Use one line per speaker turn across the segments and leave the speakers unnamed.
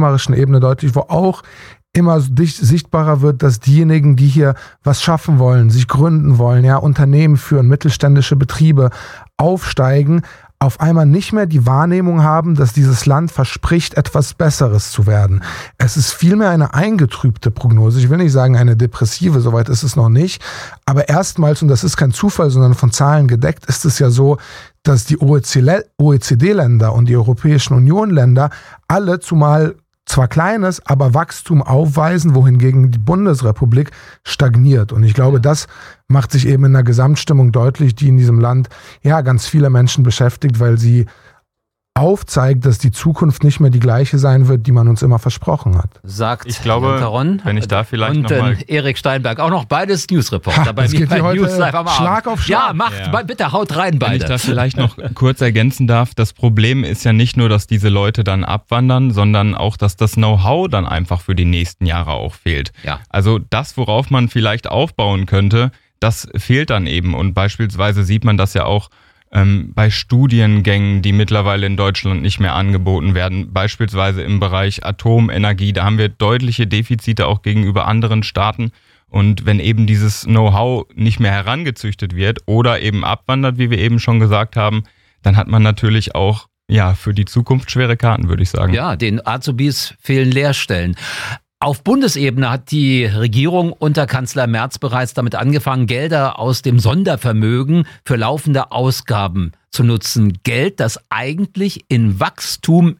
unternehmerischen Ebene deutlich, wo auch immer sichtbarer wird, dass diejenigen, die hier was schaffen wollen, sich gründen wollen, ja, Unternehmen führen, mittelständische Betriebe aufsteigen, auf einmal nicht mehr die Wahrnehmung haben, dass dieses Land verspricht, etwas Besseres zu werden. Es ist vielmehr eine eingetrübte Prognose. Ich will nicht sagen eine depressive, soweit ist es noch nicht. Aber erstmals, und das ist kein Zufall, sondern von Zahlen gedeckt, ist es ja so, dass die OECD-Länder und die Europäischen Union-Länder alle zumal zwar kleines, aber Wachstum aufweisen, wohingegen die Bundesrepublik stagniert. Und ich glaube, das macht sich eben in der Gesamtstimmung deutlich, die in diesem Land ja ganz viele Menschen beschäftigt, weil sie aufzeigt, dass die Zukunft nicht mehr die gleiche sein wird, die man uns immer versprochen hat.
Sagt
ich glaube,
Caron,
wenn ich da vielleicht
und
noch mal
Erik Steinberg, auch noch beides Newsreporter bei mir bei News Live am Abend.
Schlag auf Schlag.
Ja, macht, bitte haut rein beide.
Wenn ich da vielleicht noch kurz ergänzen darf, das Problem ist ja nicht nur, dass diese Leute dann abwandern, sondern auch, dass das Know-how dann einfach für die nächsten Jahre auch fehlt.
Ja.
Also das, worauf man vielleicht aufbauen könnte, das fehlt dann eben. Und beispielsweise sieht man das ja auch bei Studiengängen, die mittlerweile in Deutschland nicht mehr angeboten werden, beispielsweise im Bereich Atomenergie, da haben wir deutliche Defizite auch gegenüber anderen Staaten. Und wenn eben dieses Know-how nicht mehr herangezüchtet wird oder eben abwandert, wie wir eben schon gesagt haben, dann hat man natürlich auch für die Zukunft schwere Karten, würde ich sagen.
Ja, den Azubis fehlen Lehrstellen. Auf Bundesebene hat die Regierung unter Kanzler Merz bereits damit angefangen, Gelder aus dem Sondervermögen für laufende Ausgaben zu nutzen. Geld, das eigentlich in Wachstum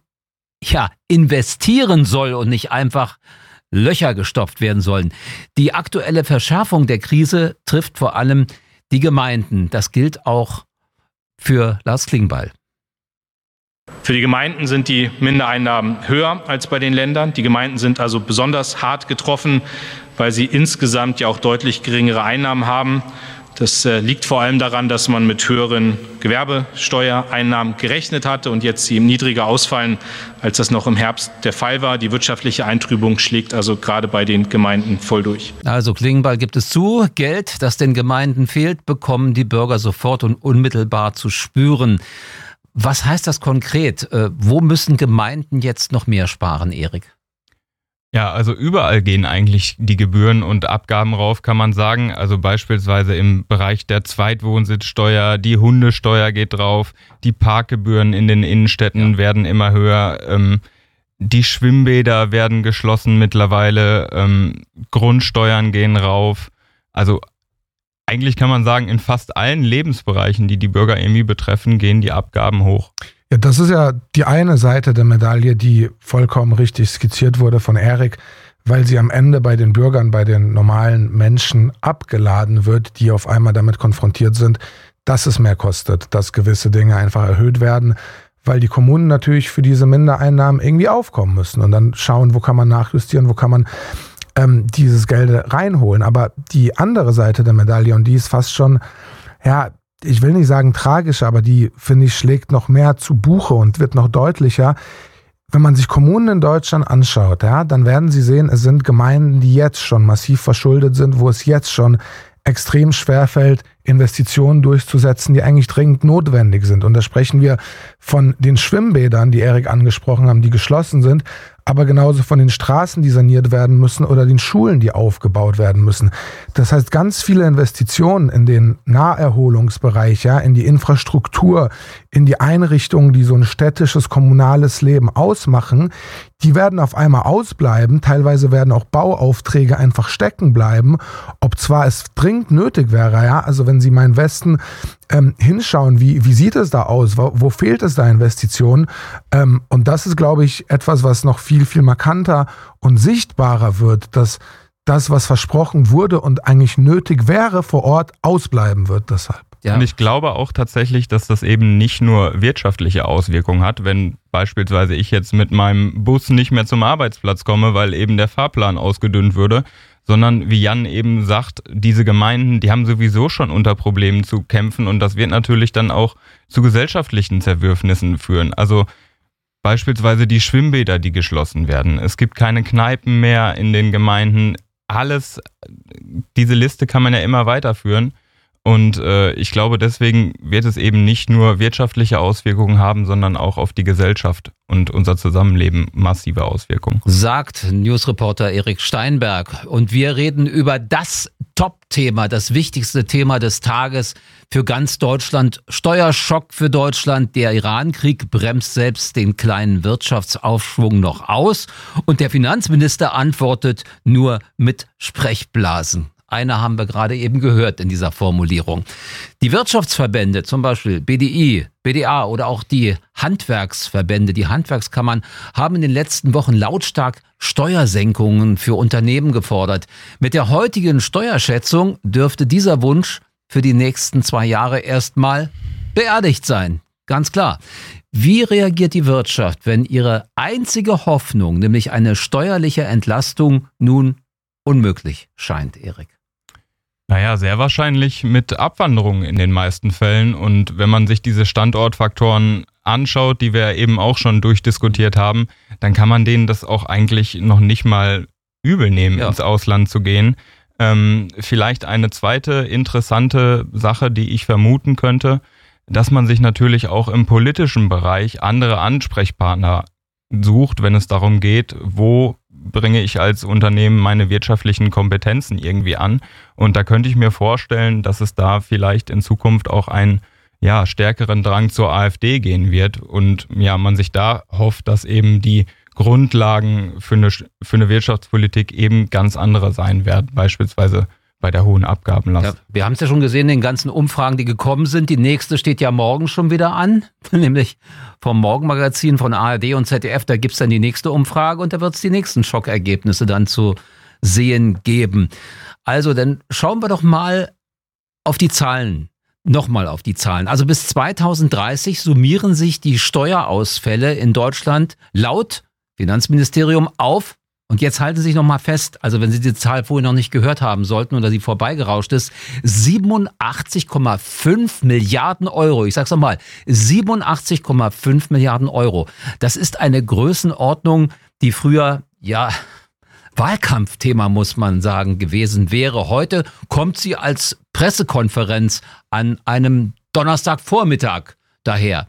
investieren soll und nicht einfach Löcher gestopft werden sollen. Die aktuelle Verschärfung der Krise trifft vor allem die Gemeinden. Das gilt auch für Lars Klingbeil.
Für die Gemeinden sind die Mindereinnahmen höher als bei den Ländern. Die Gemeinden sind also besonders hart getroffen, weil sie insgesamt ja auch deutlich geringere Einnahmen haben. Das liegt vor allem daran, dass man mit höheren Gewerbesteuereinnahmen gerechnet hatte und jetzt sie niedriger ausfallen, als das noch im Herbst der Fall war. Die wirtschaftliche Eintrübung schlägt also gerade bei den Gemeinden voll durch.
Also Klingbeil gibt es zu, Geld, das den Gemeinden fehlt, bekommen die Bürger sofort und unmittelbar zu spüren. Was heißt das konkret? Wo müssen Gemeinden jetzt noch mehr sparen, Erik?
Ja, also überall gehen eigentlich die Gebühren und Abgaben rauf, kann man sagen. Also beispielsweise im Bereich der Zweitwohnsitzsteuer, die Hundesteuer geht drauf, die Parkgebühren in den Innenstädten werden immer höher, die Schwimmbäder werden geschlossen mittlerweile, Grundsteuern gehen rauf. Also eigentlich kann man sagen, in fast allen Lebensbereichen, die die Bürger irgendwie betreffen, gehen die Abgaben hoch.
Ja, das ist ja die eine Seite der Medaille, die vollkommen richtig skizziert wurde von Erik, weil sie am Ende bei den Bürgern, bei den normalen Menschen abgeladen wird, die auf einmal damit konfrontiert sind, dass es mehr kostet, dass gewisse Dinge einfach erhöht werden, weil die Kommunen natürlich für diese Mindereinnahmen irgendwie aufkommen müssen und dann schauen, wo kann man nachjustieren, wo kann man dieses Geld reinholen. Aber die andere Seite der Medaille, und die ist fast schon, ich will nicht sagen tragisch, aber die, finde ich, schlägt noch mehr zu Buche und wird noch deutlicher. Wenn man sich Kommunen in Deutschland anschaut, dann werden Sie sehen, es sind Gemeinden, die jetzt schon massiv verschuldet sind, wo es jetzt schon extrem schwerfällt, Investitionen durchzusetzen, die eigentlich dringend notwendig sind. Und da sprechen wir von den Schwimmbädern, die Erik angesprochen haben, die geschlossen sind, aber genauso von den Straßen, die saniert werden müssen oder den Schulen, die aufgebaut werden müssen. Das heißt, ganz viele Investitionen in den Naherholungsbereich, in die Infrastruktur, in die Einrichtungen, die so ein städtisches, kommunales Leben ausmachen, die werden auf einmal ausbleiben. Teilweise werden auch Bauaufträge einfach stecken bleiben, ob zwar es dringend nötig wäre, also wenn Sie mal im Westen hinschauen, wie sieht es da aus, wo fehlt es da Investitionen, und das ist, glaube ich, etwas, was noch viel, viel markanter und sichtbarer wird, dass das, was versprochen wurde und eigentlich nötig wäre vor Ort, ausbleiben wird deshalb.
Ja. Und ich glaube auch tatsächlich, dass das eben nicht nur wirtschaftliche Auswirkungen hat, wenn beispielsweise ich jetzt mit meinem Bus nicht mehr zum Arbeitsplatz komme, weil eben der Fahrplan ausgedünnt würde, sondern wie Jan eben sagt, diese Gemeinden, die haben sowieso schon unter Problemen zu kämpfen und das wird natürlich dann auch zu gesellschaftlichen Zerwürfnissen führen. Also beispielsweise die Schwimmbäder, die geschlossen werden. Es gibt keine Kneipen mehr in den Gemeinden. Alles, diese Liste kann man ja immer weiterführen. Und ich glaube, deswegen wird es eben nicht nur wirtschaftliche Auswirkungen haben, sondern auch auf die Gesellschaft und unser Zusammenleben massive Auswirkungen.
Sagt Newsreporter Erik Steinberg. Und wir reden über das Top-Thema, das wichtigste Thema des Tages für ganz Deutschland. Steuerschock für Deutschland. Der Iran-Krieg bremst selbst den kleinen Wirtschaftsaufschwung noch aus. Und der Finanzminister antwortet nur mit Sprechblasen. Eine haben wir gerade eben gehört in dieser Formulierung. Die Wirtschaftsverbände, zum Beispiel BDI, BDA oder auch die Handwerksverbände, die Handwerkskammern, haben in den letzten Wochen lautstark Steuersenkungen für Unternehmen gefordert. Mit der heutigen Steuerschätzung dürfte dieser Wunsch für die nächsten 2 Jahre erstmal beerdigt sein. Ganz klar. Wie reagiert die Wirtschaft, wenn ihre einzige Hoffnung, nämlich eine steuerliche Entlastung, nun unmöglich scheint, Erik?
Naja, sehr wahrscheinlich mit Abwanderung in den meisten Fällen. Und wenn man sich diese Standortfaktoren anschaut, die wir eben auch schon durchdiskutiert haben, dann kann man denen das auch eigentlich noch nicht mal übel nehmen, ins Ausland zu gehen. Vielleicht eine zweite interessante Sache, die ich vermuten könnte, dass man sich natürlich auch im politischen Bereich andere Ansprechpartner sucht, wenn es darum geht, wo bringe ich als Unternehmen meine wirtschaftlichen Kompetenzen irgendwie an. Und da könnte ich mir vorstellen, dass es da vielleicht in Zukunft auch einen stärkeren Drang zur AfD gehen wird und man sich da hofft, dass eben die Grundlagen für eine Wirtschaftspolitik eben ganz andere sein werden, beispielsweise bei der hohen Abgabenlast.
Ja, wir haben es ja schon gesehen, in den ganzen Umfragen, die gekommen sind. Die nächste steht ja morgen schon wieder an, nämlich vom Morgenmagazin von ARD und ZDF. Da gibt es dann die nächste Umfrage und da wird es die nächsten Schockergebnisse dann zu sehen geben. Also dann schauen wir doch mal auf die Zahlen. Nochmal auf die Zahlen. Also bis 2030 summieren sich die Steuerausfälle in Deutschland laut Finanzministerium auf. Und jetzt halten Sie sich noch mal fest, also wenn Sie die Zahl vorher noch nicht gehört haben sollten oder sie vorbeigerauscht ist, 87,5 Milliarden Euro. Ich sag's nochmal, 87,5 Milliarden Euro. Das ist eine Größenordnung, die früher, Wahlkampfthema, muss man sagen, gewesen wäre. Heute kommt sie als Pressekonferenz an einem Donnerstagvormittag daher.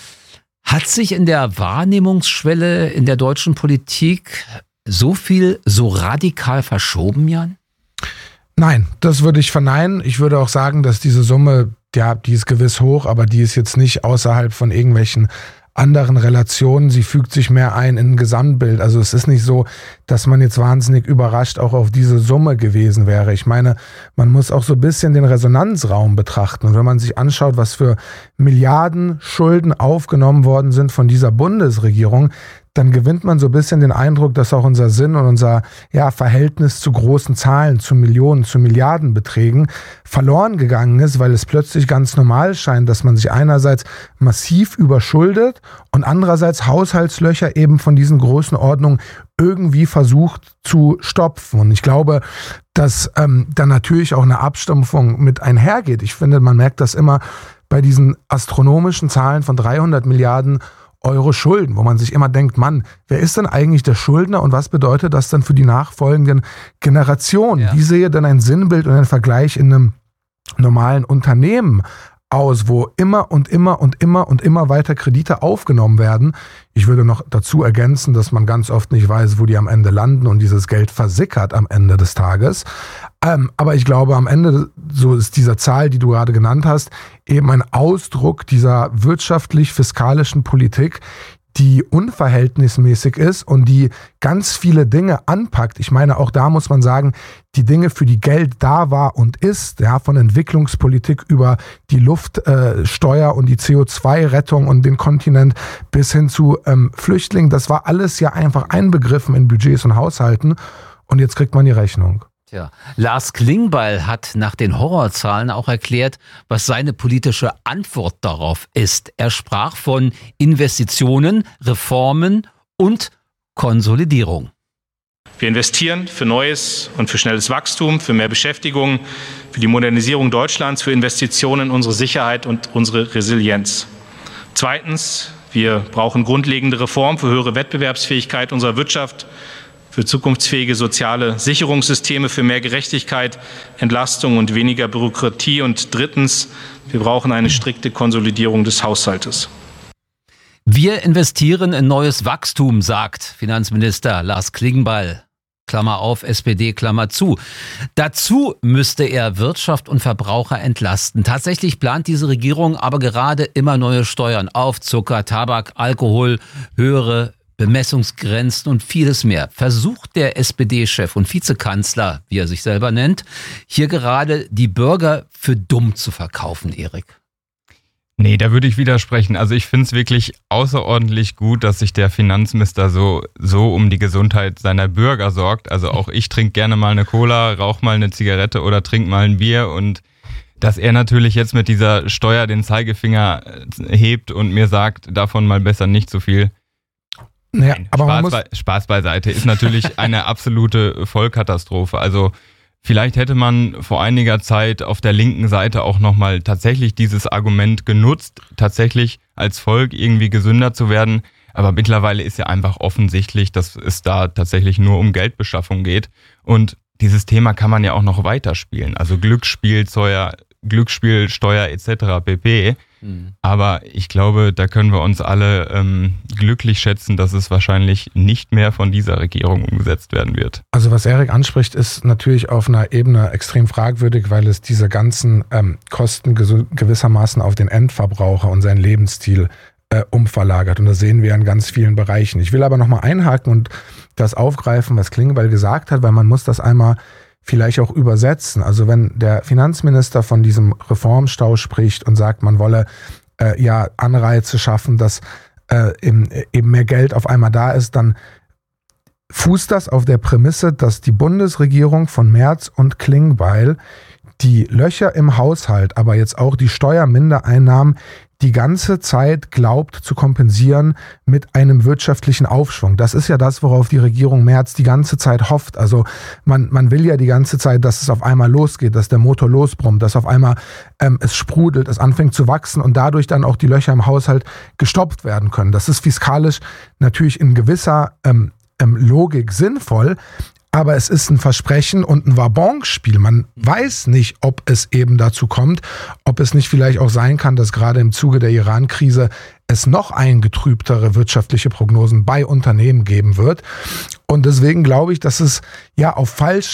Hat sich in der Wahrnehmungsschwelle in der deutschen Politik so viel, so radikal verschoben, Jan?
Nein, das würde ich verneinen. Ich würde auch sagen, dass diese Summe, die ist gewiss hoch, aber die ist jetzt nicht außerhalb von irgendwelchen anderen Relationen. Sie fügt sich mehr ein in ein Gesamtbild. Also es ist nicht so, dass man jetzt wahnsinnig überrascht auch auf diese Summe gewesen wäre. Ich meine, man muss auch so ein bisschen den Resonanzraum betrachten. Und wenn man sich anschaut, was für Milliarden Schulden aufgenommen worden sind von dieser Bundesregierung, dann gewinnt man so ein bisschen den Eindruck, dass auch unser Sinn und unser Verhältnis zu großen Zahlen, zu Millionen, zu Milliardenbeträgen verloren gegangen ist, weil es plötzlich ganz normal scheint, dass man sich einerseits massiv überschuldet und andererseits Haushaltslöcher eben von diesen Größenordnungen irgendwie versucht zu stopfen. Und ich glaube, dass da natürlich auch eine Abstumpfung mit einhergeht. Ich finde, man merkt das immer bei diesen astronomischen Zahlen von 300 Milliarden Euro Schulden, wo man sich immer denkt, Mann, wer ist denn eigentlich der Schuldner und was bedeutet das dann für die nachfolgenden Generationen? Ja. Wie sehe denn ein Sinnbild und ein Vergleich in einem normalen Unternehmen aus, wo immer weiter Kredite aufgenommen werden? Ich würde noch dazu ergänzen, dass man ganz oft nicht weiß, wo die am Ende landen und dieses Geld versickert am Ende des Tages. Aber ich glaube, am Ende, so ist diese Zahl, die du gerade genannt hast, eben ein Ausdruck dieser wirtschaftlich-fiskalischen Politik, die unverhältnismäßig ist und die ganz viele Dinge anpackt. Ich meine, auch da muss man sagen, die Dinge, für die Geld da war und ist, von Entwicklungspolitik über die Luftsteuer und die CO2-Rettung und den Kontinent bis hin zu Flüchtlingen, das war alles einfach einbegriffen in Budgets und Haushalten und jetzt kriegt man die Rechnung.
Tja, Lars Klingbeil hat nach den Horrorzahlen auch erklärt, was seine politische Antwort darauf ist. Er sprach von Investitionen, Reformen und Konsolidierung.
Wir investieren für neues und für schnelles Wachstum, für mehr Beschäftigung, für die Modernisierung Deutschlands, für Investitionen in unsere Sicherheit und unsere Resilienz. Zweitens, wir brauchen grundlegende Reformen für höhere Wettbewerbsfähigkeit unserer Wirtschaft, für zukunftsfähige soziale Sicherungssysteme, für mehr Gerechtigkeit, Entlastung und weniger Bürokratie. Und drittens, wir brauchen eine strikte Konsolidierung des Haushaltes.
Wir investieren in neues Wachstum, sagt Finanzminister Lars Klingbeil. Klammer auf, SPD, Klammer zu. Dazu müsste er Wirtschaft und Verbraucher entlasten. Tatsächlich plant diese Regierung aber gerade immer neue Steuern auf Zucker, Tabak, Alkohol, höhere Bemessungsgrenzen und vieles mehr. Versucht der SPD-Chef und Vizekanzler, wie er sich selber nennt, hier gerade die Bürger für dumm zu verkaufen, Erik?
Nee, da würde ich widersprechen. Also ich finde es wirklich außerordentlich gut, dass sich der Finanzminister so um die Gesundheit seiner Bürger sorgt. Also auch ich trinke gerne mal eine Cola, rauche mal eine Zigarette oder trinke mal ein Bier. Und dass er natürlich jetzt mit dieser Steuer den Zeigefinger hebt und mir sagt, davon mal besser nicht so viel.
Naja,
Nein,
aber
Spaß beiseite, ist natürlich eine absolute Vollkatastrophe. Also vielleicht hätte man vor einiger Zeit auf der linken Seite auch nochmal tatsächlich dieses Argument genutzt, tatsächlich als Volk irgendwie gesünder zu werden. Aber mittlerweile ist ja einfach offensichtlich, dass es da tatsächlich nur um Geldbeschaffung geht. Und dieses Thema kann man ja auch noch weiterspielen. Also Glücksspielsteuer etc. pp. Aber ich glaube, da können wir uns alle glücklich schätzen, dass es wahrscheinlich nicht mehr von dieser Regierung umgesetzt werden wird.
Also was Erik anspricht, ist natürlich auf einer Ebene extrem fragwürdig, weil es diese ganzen Kosten gewissermaßen auf den Endverbraucher und seinen Lebensstil umverlagert. Und das sehen wir in ganz vielen Bereichen. Ich will aber nochmal einhaken und das aufgreifen, was Klingbeil gesagt hat, weil man muss das einmal vielleicht auch übersetzen. Also wenn der Finanzminister von diesem Reformstau spricht und sagt, man wolle Anreize schaffen, dass eben mehr Geld auf einmal da ist, dann fußt das auf der Prämisse, dass die Bundesregierung von Merz und Klingbeil die Löcher im Haushalt, aber jetzt auch die Steuermindereinnahmen die ganze Zeit glaubt zu kompensieren mit einem wirtschaftlichen Aufschwung. Das ist ja das, worauf die Regierung Merz die ganze Zeit hofft. Also man will ja die ganze Zeit, dass es auf einmal losgeht, dass der Motor losbrummt, dass auf einmal es sprudelt, es anfängt zu wachsen und dadurch dann auch die Löcher im Haushalt gestopft werden können. Das ist fiskalisch natürlich in gewisser Logik sinnvoll, aber es ist ein Versprechen und ein Wabonspiel. Man weiß nicht, ob es eben dazu kommt, ob es nicht vielleicht auch sein kann, dass gerade im Zuge der Iran-Krise es noch eingetrübtere wirtschaftliche Prognosen bei Unternehmen geben wird. Und deswegen glaube ich, dass es ja auf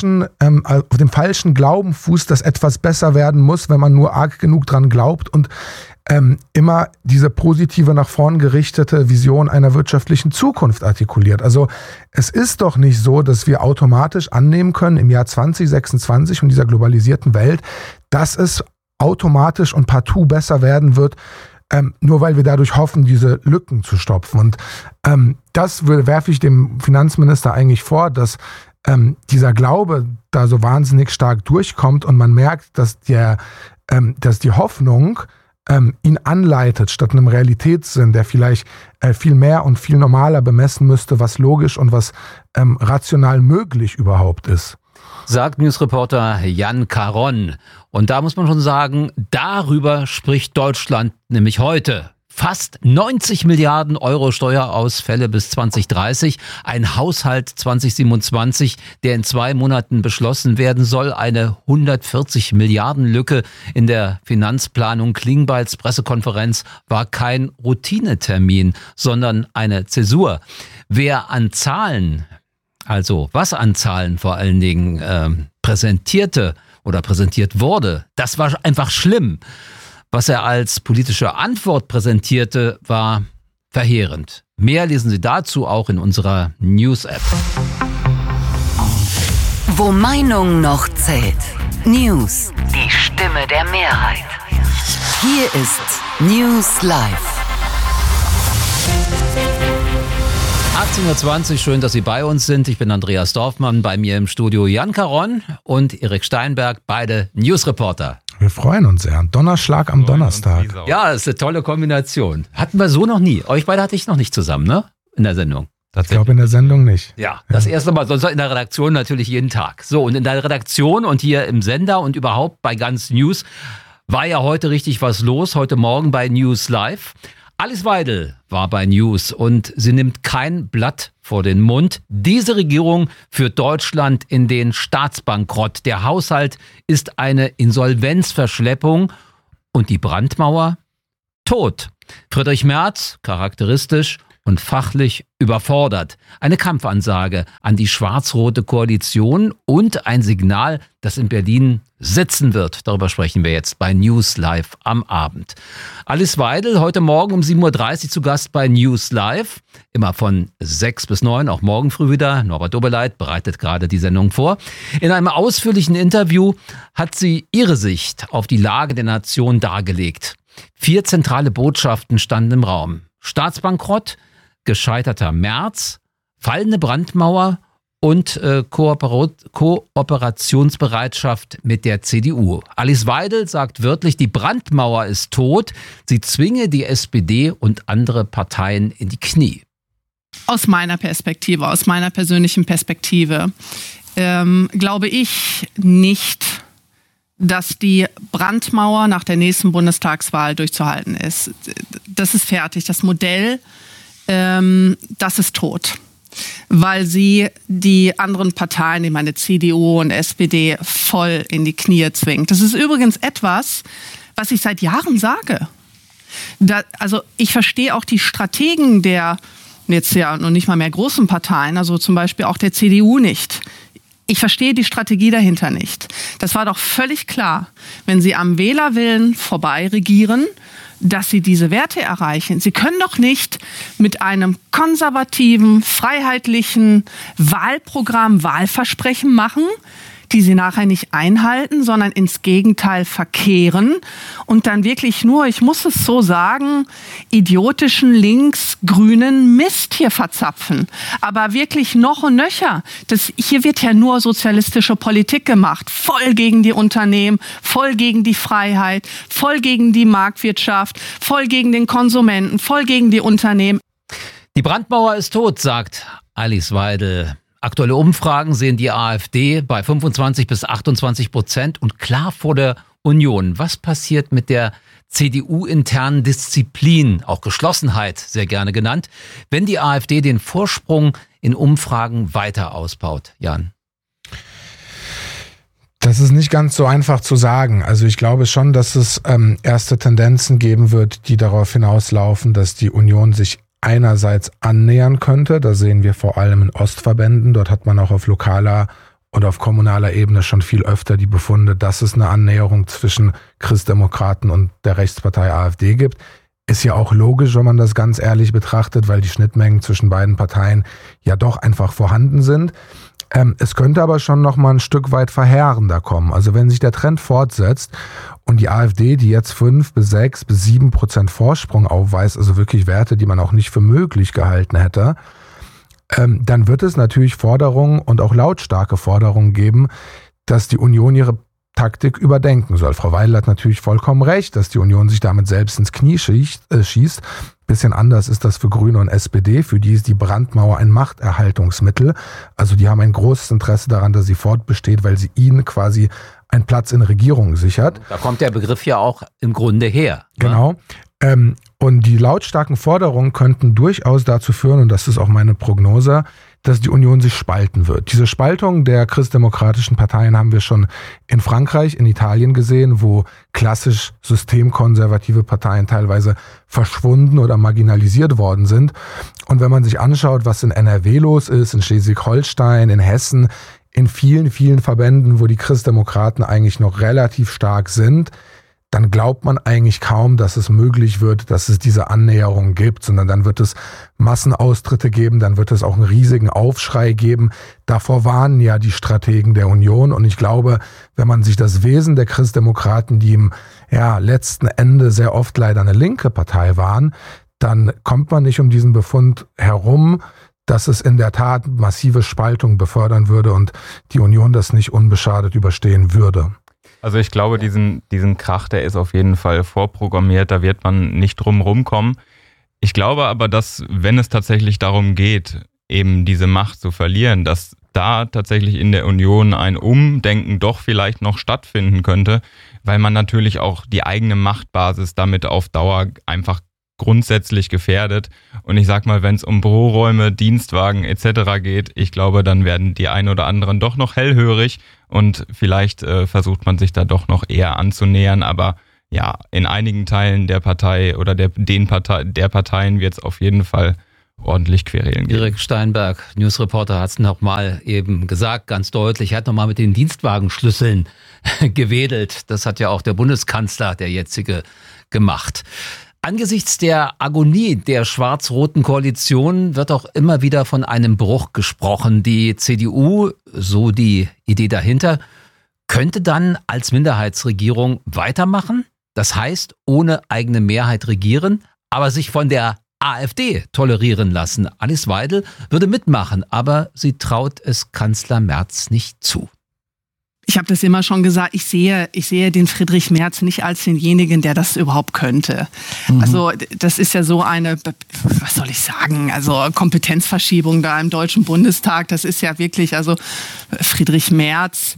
dem falschen Glauben fußt, dass etwas besser werden muss, wenn man nur arg genug dran glaubt und immer diese positive, nach vorn gerichtete Vision einer wirtschaftlichen Zukunft artikuliert. Also es ist doch nicht so, dass wir automatisch annehmen können im Jahr 2026 und dieser globalisierten Welt, dass es automatisch und partout besser werden wird, nur weil wir dadurch hoffen, diese Lücken zu stopfen. Und das werfe ich dem Finanzminister eigentlich vor, dass dieser Glaube da so wahnsinnig stark durchkommt und man merkt, dass die Hoffnung ihn anleitet, statt einem Realitätssinn, der vielleicht viel mehr und viel normaler bemessen müsste, was logisch und was rational möglich überhaupt ist.
Sagt Newsreporter Jan Caron. Und da muss man schon sagen, darüber spricht Deutschland nämlich heute. Fast 90 Milliarden Euro Steuerausfälle bis 2030, ein Haushalt 2027, der in 2 Monaten beschlossen werden soll, eine 140 Milliarden Lücke in der Finanzplanung. Klingbeils Pressekonferenz war kein Routinetermin, sondern eine Zäsur. Wer an Zahlen, also was an Zahlen vor allen Dingen präsentierte oder präsentiert wurde, das war einfach schlimm. Was er als politische Antwort präsentierte, war verheerend. Mehr lesen Sie dazu auch in unserer News-App.
Wo Meinung noch zählt. News. Die Stimme der Mehrheit. Hier ist News Live.
18.20 Uhr, schön, dass Sie bei uns sind. Ich bin Andreas Dorfmann, bei mir im Studio Jan Caron und Erik Steinberg, beide Newsreporter.
Wir freuen uns sehr. Donnerschlag am Donnerstag.
Ja, das ist eine tolle Kombination. Hatten wir so noch nie. Euch beide hatte ich noch nicht zusammen, ne? In der Sendung.
Ich glaube in der Sendung nicht.
Ja, das erste Mal, sonst in der Redaktion natürlich jeden Tag. So, und in der Redaktion und hier im Sender und überhaupt bei Ganz News war ja heute richtig was los, heute Morgen bei News Live. Alice Weidel war bei News und sie nimmt kein Blatt vor den Mund. Diese Regierung führt Deutschland in den Staatsbankrott. Der Haushalt ist eine Insolvenzverschleppung und die Brandmauer tot. Friedrich Merz, charakteristisch und fachlich überfordert. Eine Kampfansage an die schwarz-rote Koalition und ein Signal, das in Berlin sitzen wird. Darüber sprechen wir jetzt bei News Live am Abend. Alice Weidel heute Morgen um 7.30 Uhr zu Gast bei News Live. Immer von 6 bis 9, auch morgen früh wieder. Norbert Doberleit bereitet gerade die Sendung vor. In einem ausführlichen Interview hat sie ihre Sicht auf die Lage der Nation dargelegt. 4 zentrale Botschaften standen im Raum. Staatsbankrott, gescheiterter Merz, fallende Brandmauer und Kooperationsbereitschaft mit der CDU. Alice Weidel sagt wörtlich, die Brandmauer ist tot. Sie zwinge die SPD und andere Parteien in die Knie.
Aus meiner Perspektive, aus meiner persönlichen Perspektive, glaube ich nicht, dass die Brandmauer nach der nächsten Bundestagswahl durchzuhalten ist. Das ist fertig. Das Modell, das ist tot. Weil sie die anderen Parteien, ich meine CDU und SPD, voll in die Knie zwingt. Das ist übrigens etwas, was ich seit Jahren sage. Also ich verstehe auch die Strategen der jetzt ja noch nicht mal mehr großen Parteien, also zum Beispiel auch der CDU nicht. Ich verstehe die Strategie dahinter nicht. Das war doch völlig klar, wenn sie am Wählerwillen vorbei regieren, dass sie diese Werte erreichen. Sie können doch nicht mit einem konservativen, freiheitlichen Wahlprogramm Wahlversprechen machen, die sie nachher nicht einhalten, sondern ins Gegenteil verkehren und dann wirklich nur, ich muss es so sagen, idiotischen links-grünen Mist hier verzapfen. Aber wirklich noch und nöcher. Hier wird ja nur sozialistische Politik gemacht. Voll gegen die Unternehmen, voll gegen die Freiheit, voll gegen die Marktwirtschaft, voll gegen den Konsumenten, voll gegen die Unternehmen.
Die Brandmauer ist tot, sagt Alice Weidel. Aktuelle Umfragen sehen die AfD bei 25-28% und klar vor der Union. Was passiert mit der CDU-internen Disziplin, auch Geschlossenheit sehr gerne genannt, wenn die AfD den Vorsprung in Umfragen weiter ausbaut? Jan?
Das ist nicht ganz so einfach zu sagen. Also ich glaube schon, dass es erste Tendenzen geben wird, die darauf hinauslaufen, dass die Union sich einerseits annähern könnte. Da sehen wir vor allem in Ostverbänden. Dort hat man auch auf lokaler und auf kommunaler Ebene schon viel öfter die Befunde, dass es eine Annäherung zwischen Christdemokraten und der Rechtspartei AfD gibt. Ist ja auch logisch, wenn man das ganz ehrlich betrachtet, weil die Schnittmengen zwischen beiden Parteien ja doch einfach vorhanden sind. Es könnte aber schon noch mal ein Stück weit verheerender kommen. Also wenn sich der Trend fortsetzt und die AfD, die jetzt 5 bis 6 bis 7% Vorsprung aufweist, also wirklich Werte, die man auch nicht für möglich gehalten hätte, dann wird es natürlich Forderungen und auch lautstarke Forderungen geben, dass die Union ihre Taktik überdenken soll. Frau Weidel hat natürlich vollkommen recht, dass die Union sich damit selbst ins Knie schießt. Bisschen anders ist das für Grüne und SPD. Für die ist die Brandmauer ein Machterhaltungsmittel. Also die haben ein großes Interesse daran, dass sie fortbesteht, weil sie ihnen quasi einen Platz in Regierungen sichert.
Da kommt der Begriff ja auch im Grunde her.
Genau. Und die lautstarken Forderungen könnten durchaus dazu führen, und das ist auch meine Prognose, dass die Union sich spalten wird. Diese Spaltung der christdemokratischen Parteien haben wir schon in Frankreich, in Italien gesehen, wo klassisch systemkonservative Parteien teilweise verschwunden oder marginalisiert worden sind. Und wenn man sich anschaut, was in NRW los ist, in Schleswig-Holstein, in Hessen, in vielen, vielen Verbänden, wo die Christdemokraten eigentlich noch relativ stark sind, dann glaubt man eigentlich kaum, dass es möglich wird, dass es diese Annäherung gibt, sondern dann wird es Massenaustritte geben, dann wird es auch einen riesigen Aufschrei geben. Davor warnen ja die Strategen der Union und ich glaube, wenn man sich das Wesen der Christdemokraten, die im letzten Ende sehr oft leider eine linke Partei waren, dann kommt man nicht um diesen Befund herum, dass es in der Tat massive Spaltung befördern würde und die Union das nicht unbeschadet überstehen würde.
Also ich glaube, diesen Krach, der ist auf jeden Fall vorprogrammiert, da wird man nicht drum rumkommen. Ich glaube aber, dass, wenn es tatsächlich darum geht, eben diese Macht zu verlieren, dass da tatsächlich in der Union ein Umdenken doch vielleicht noch stattfinden könnte, weil man natürlich auch die eigene Machtbasis damit auf Dauer einfach grundsätzlich gefährdet. Und ich sag mal, wenn es um Büroräume, Dienstwagen etc. geht, ich glaube, dann werden die ein oder anderen doch noch hellhörig und vielleicht versucht man sich da doch noch eher anzunähern. Aber ja, in einigen Teilen der Partei oder der Parteien wird es auf jeden Fall ordentlich Querelen geben.
Erik Steinberg, Newsreporter, hat es nochmal eben gesagt, ganz deutlich. Er hat nochmal mit den Dienstwagenschlüsseln gewedelt. Das hat ja auch der Bundeskanzler, der jetzige, gemacht. Angesichts der Agonie der schwarz-roten Koalition wird auch immer wieder von einem Bruch gesprochen. Die CDU, so die Idee dahinter, könnte dann als Minderheitsregierung weitermachen. Das heißt, ohne eigene Mehrheit regieren, aber sich von der AfD tolerieren lassen. Alice Weidel würde mitmachen, aber sie traut es Kanzler Merz nicht zu.
Ich habe das immer schon gesagt, ich sehe den Friedrich Merz nicht als denjenigen, der das überhaupt könnte. Also das ist ja so eine, was soll ich sagen, also Kompetenzverschiebung da im Deutschen Bundestag. Das ist ja wirklich, also Friedrich Merz,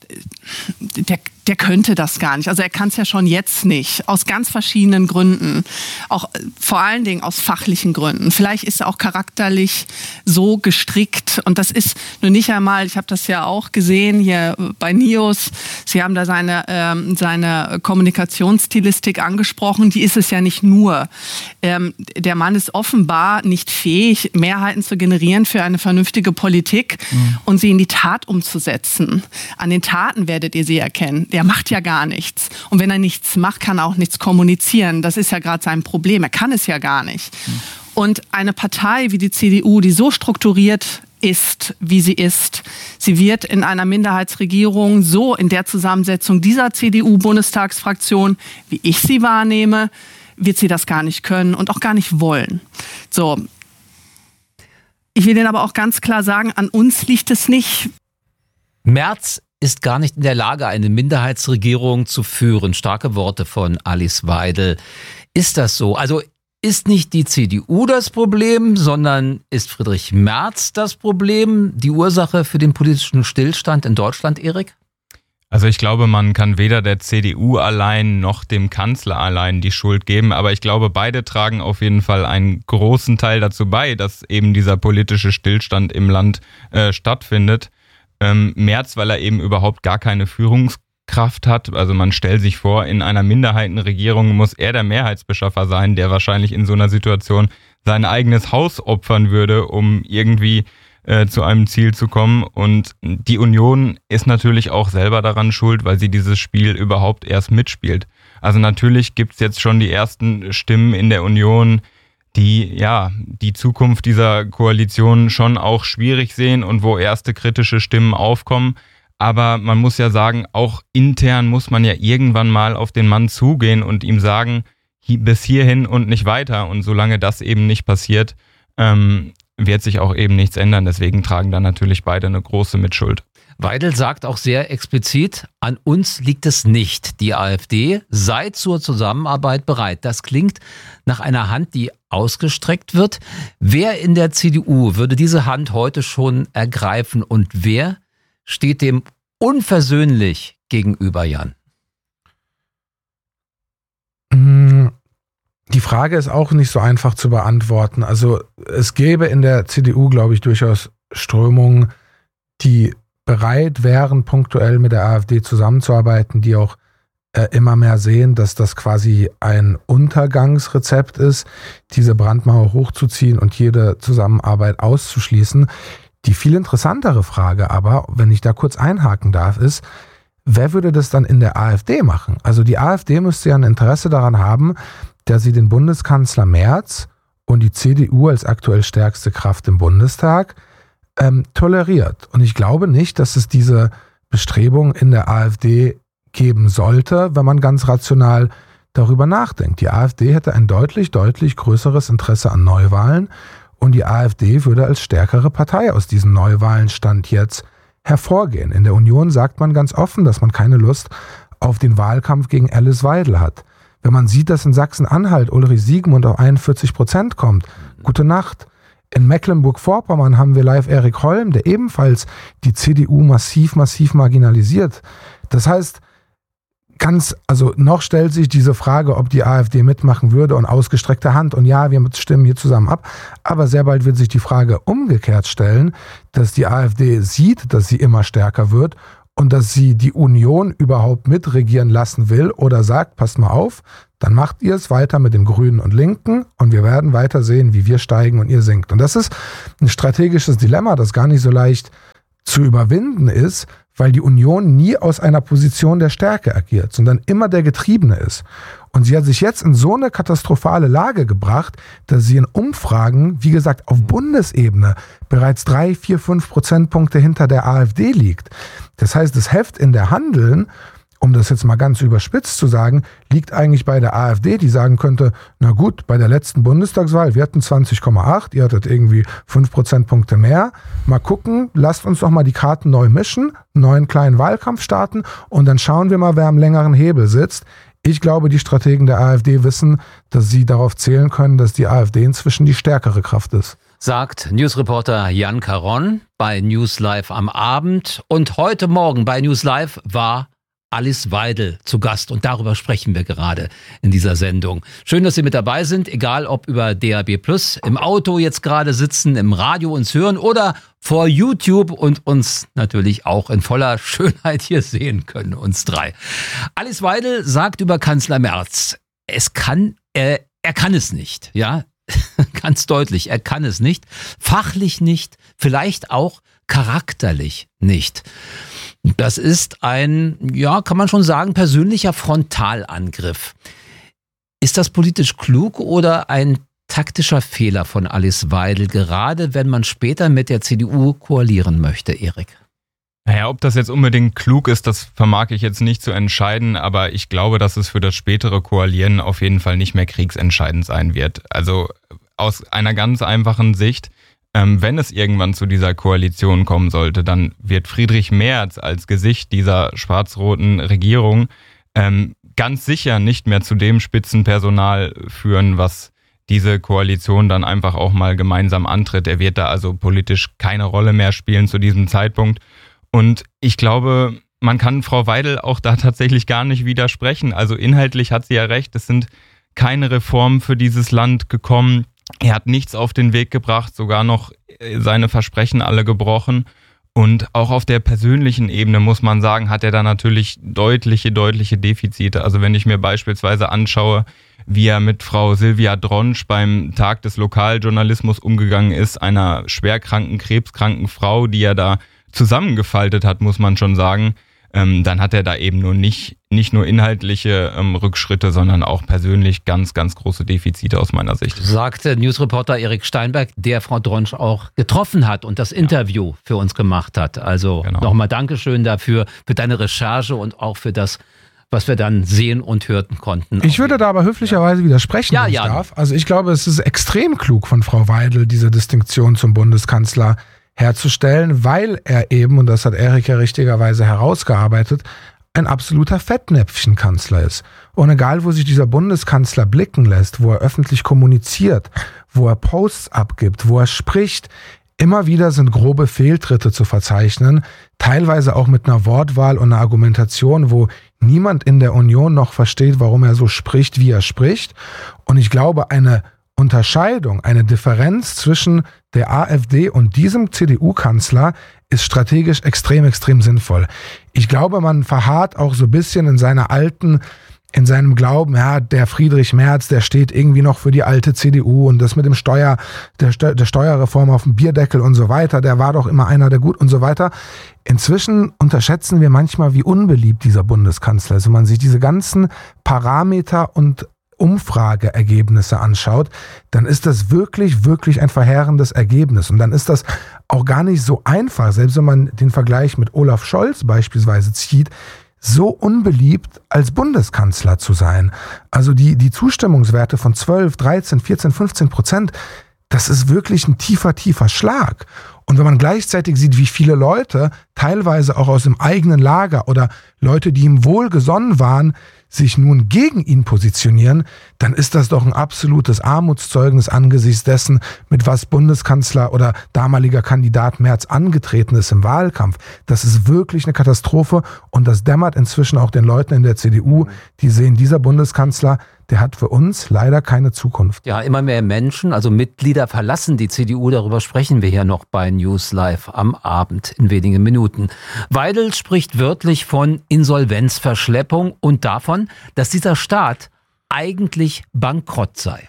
der könnte das gar nicht. Also er kann es ja schon jetzt nicht. Aus ganz verschiedenen Gründen. Auch vor allen Dingen aus fachlichen Gründen. Vielleicht ist er auch charakterlich so gestrickt. Und das ist nur nicht einmal, ich habe das ja auch gesehen hier bei NIOS. Sie haben da seine Kommunikationsstilistik angesprochen. Die ist es ja nicht nur. Der Mann ist offenbar nicht fähig, Mehrheiten zu generieren für eine vernünftige Politik und sie in die Tat umzusetzen. An den Taten werdet ihr sie erkennen. Der macht ja gar nichts. Und wenn er nichts macht, kann er auch nichts kommunizieren. Das ist ja gerade sein Problem. Er kann es ja gar nicht. Und eine Partei wie die CDU, die so strukturiert ist, wie sie ist, sie wird in einer Minderheitsregierung so in der Zusammensetzung dieser CDU-Bundestagsfraktion, wie ich sie wahrnehme, wird sie das gar nicht können und auch gar nicht wollen. So. Ich will Ihnen aber auch ganz klar sagen, an uns liegt es nicht.
Merz ist gar nicht in der Lage, eine Minderheitsregierung zu führen. Starke Worte von Alice Weidel. Ist das so? Also ist nicht die CDU das Problem, sondern ist Friedrich Merz das Problem, die Ursache für den politischen Stillstand in Deutschland, Erik?
Also ich glaube, man kann weder der CDU allein noch dem Kanzler allein die Schuld geben, aber ich glaube, beide tragen auf jeden Fall einen großen Teil dazu bei, dass eben dieser politische Stillstand im Land stattfindet. Merz, weil er eben überhaupt gar keine Führungskraft hat. Also man stellt sich vor, in einer Minderheitenregierung muss er der Mehrheitsbeschaffer sein, der wahrscheinlich in so einer Situation sein eigenes Haus opfern würde, um irgendwie zu einem Ziel zu kommen. Und die Union ist natürlich auch selber daran schuld, weil sie dieses Spiel überhaupt erst mitspielt. Also natürlich gibt es jetzt schon die ersten Stimmen in der Union, die die Zukunft dieser Koalition schon auch schwierig sehen und wo erste kritische Stimmen aufkommen. Aber man muss ja sagen, auch intern muss man ja irgendwann mal auf den Mann zugehen und ihm sagen, bis hierhin und nicht weiter. Und solange das eben nicht passiert, wird sich auch eben nichts ändern. Deswegen tragen da natürlich beide eine große Mitschuld.
Weidel sagt auch sehr explizit, an uns liegt es nicht. Die AfD sei zur Zusammenarbeit bereit. Das klingt nach einer Hand, die ausgestreckt wird. Wer in der CDU würde diese Hand heute schon ergreifen und wer steht dem unversöhnlich gegenüber, Jan?
Die Frage ist auch nicht so einfach zu beantworten. Also es gäbe in der CDU, glaube ich, durchaus Strömungen, die bereit wären, punktuell mit der AfD zusammenzuarbeiten, die auch immer mehr sehen, dass das quasi ein Untergangsrezept ist, diese Brandmauer hochzuziehen und jede Zusammenarbeit auszuschließen. Die viel interessantere Frage aber, wenn ich da kurz einhaken darf, ist, wer würde das dann in der AfD machen? Also die AfD müsste ja ein Interesse daran haben, dass sie den Bundeskanzler Merz und die CDU als aktuell stärkste Kraft im Bundestag toleriert. Und ich glaube nicht, dass es diese Bestrebung in der AfD geben sollte, wenn man ganz rational darüber nachdenkt. Die AfD hätte ein deutlich größeres Interesse an Neuwahlen und die AfD würde als stärkere Partei aus diesen Neuwahlen Stand jetzt hervorgehen. In der Union sagt man ganz offen, dass man keine Lust auf den Wahlkampf gegen Alice Weidel hat. Wenn man sieht, dass in Sachsen-Anhalt Ulrich Siegmund auf 41% kommt, gute Nacht. In Mecklenburg-Vorpommern haben wir live Erik Holm, der ebenfalls die CDU massiv marginalisiert. Das heißt, noch stellt sich diese Frage, ob die AfD mitmachen würde und ausgestreckte Hand und ja, wir stimmen hier zusammen ab. Aber sehr bald wird sich die Frage umgekehrt stellen, dass die AfD sieht, dass sie immer stärker wird und dass sie die Union überhaupt mitregieren lassen will oder sagt, passt mal auf, dann macht ihr es weiter mit den Grünen und Linken und wir werden weiter sehen, wie wir steigen und ihr sinkt. Und das ist ein strategisches Dilemma, das gar nicht so leicht zu überwinden ist, weil die Union nie aus einer Position der Stärke agiert, sondern immer der Getriebene ist. Und sie hat sich jetzt in so eine katastrophale Lage gebracht, dass sie in Umfragen, wie gesagt, auf Bundesebene bereits 3, 4, 5 Prozentpunkte hinter der AfD liegt. Das heißt, das Heft in der Handeln, um das jetzt mal ganz überspitzt zu sagen, liegt eigentlich bei der AfD, die sagen könnte, na gut, bei der letzten Bundestagswahl, wir hatten 20,8, ihr hattet irgendwie 5 Prozentpunkte mehr. Mal gucken, lasst uns doch mal die Karten neu mischen, einen neuen kleinen Wahlkampf starten und dann schauen wir mal, wer am längeren Hebel sitzt. Ich glaube, die Strategen der AfD wissen, dass sie darauf zählen können, dass die AfD inzwischen die stärkere Kraft ist.
Sagt Newsreporter Jan Caron bei News Live am Abend. Und heute Morgen bei News Live war Alice Weidel zu Gast und darüber sprechen wir gerade in dieser Sendung. Schön, dass Sie mit dabei sind, egal ob über DAB+, im Auto jetzt gerade sitzen, im Radio uns hören oder vor YouTube und uns natürlich auch in voller Schönheit hier sehen können, uns drei. Alice Weidel sagt über Kanzler Merz, er kann es nicht, ja, ganz deutlich, er kann es nicht, fachlich nicht, vielleicht auch charakterlich nicht. Das ist ein, ja, kann man schon sagen, persönlicher Frontalangriff. Ist das politisch klug oder ein taktischer Fehler von Alice Weidel, gerade wenn man später mit der CDU koalieren möchte, Erik?
Naja, ob das jetzt unbedingt klug ist, das vermag ich jetzt nicht zu entscheiden, aber ich glaube, dass es für das spätere Koalieren auf jeden Fall nicht mehr kriegsentscheidend sein wird. Also aus einer ganz einfachen Sicht, wenn es irgendwann zu dieser Koalition kommen sollte, dann wird Friedrich Merz als Gesicht dieser schwarz-roten Regierung ganz sicher nicht mehr zu dem Spitzenpersonal führen, was diese Koalition dann einfach auch mal gemeinsam antritt. Er wird da also politisch keine Rolle mehr spielen zu diesem Zeitpunkt. Und ich glaube, man kann Frau Weidel auch da tatsächlich gar nicht widersprechen. Also inhaltlich hat sie ja recht, es sind keine Reformen für dieses Land gekommen. Er hat nichts auf den Weg gebracht, sogar noch seine Versprechen alle gebrochen. Und auch auf der persönlichen Ebene, muss man sagen, hat er da natürlich deutliche Defizite. Also wenn ich mir beispielsweise anschaue, wie er mit Frau Silvia Dronsch beim Tag des Lokaljournalismus umgegangen ist, einer schwerkranken, krebskranken Frau, die er da zusammengefaltet hat, muss man schon sagen, dann hat er da eben nur nicht nur inhaltliche Rückschritte, sondern auch persönlich ganz große Defizite aus meiner Sicht.
Sagte Newsreporter Erik Steinberg, der Frau Dronsch auch getroffen hat und das Interview für uns gemacht hat. Also nochmal Dankeschön dafür, für deine Recherche und auch für das, was wir dann sehen und hörten konnten.
Ich würde da aber höflicherweise widersprechen, wenn ich darf. Also ich glaube, es ist extrem klug von Frau Weidel, diese Distinktion zum Bundeskanzler herzustellen, weil er eben, und das hat Erik ja richtigerweise herausgearbeitet, ein absoluter Fettnäpfchenkanzler ist. Und egal, wo sich dieser Bundeskanzler blicken lässt, wo er öffentlich kommuniziert, wo er Posts abgibt, wo er spricht, immer wieder sind grobe Fehltritte zu verzeichnen, teilweise auch mit einer Wortwahl und einer Argumentation, wo niemand in der Union noch versteht, warum er so spricht, wie er spricht. Und ich glaube, eine Unterscheidung, eine Differenz zwischen der AfD und diesem CDU-Kanzler ist strategisch extrem sinnvoll. Ich glaube, man verharrt auch so ein bisschen in seinem Glauben, ja, der Friedrich Merz, der steht irgendwie noch für die alte CDU und das mit dem der Steuerreform auf dem Bierdeckel und so weiter, der war doch immer einer der gut und so weiter. Inzwischen unterschätzen wir manchmal, wie unbeliebt dieser Bundeskanzler ist. Wenn man sich diese ganzen Parameter und Umfrageergebnisse anschaut, dann ist das wirklich ein verheerendes Ergebnis. Und dann ist das auch gar nicht so einfach, selbst wenn man den Vergleich mit Olaf Scholz beispielsweise zieht, so unbeliebt als Bundeskanzler zu sein. Also die Zustimmungswerte von 12, 13, 14, 15%, das ist wirklich ein tiefer Schlag. Und wenn man gleichzeitig sieht, wie viele Leute, teilweise auch aus dem eigenen Lager oder Leute, die ihm wohlgesonnen waren, sich nun gegen ihn positionieren, dann ist das doch ein absolutes Armutszeugnis angesichts dessen, mit was Bundeskanzler oder damaliger Kandidat Merz angetreten ist im Wahlkampf. Das ist wirklich eine Katastrophe und das dämmert inzwischen auch den Leuten in der CDU, die sehen, dieser Bundeskanzler, der hat für uns leider keine Zukunft.
Ja, immer mehr Menschen, also Mitglieder verlassen die CDU. Darüber sprechen wir hier noch bei News Live am Abend in wenigen Minuten. Weidel spricht wörtlich von Insolvenzverschleppung und davon, dass dieser Staat eigentlich bankrott sei.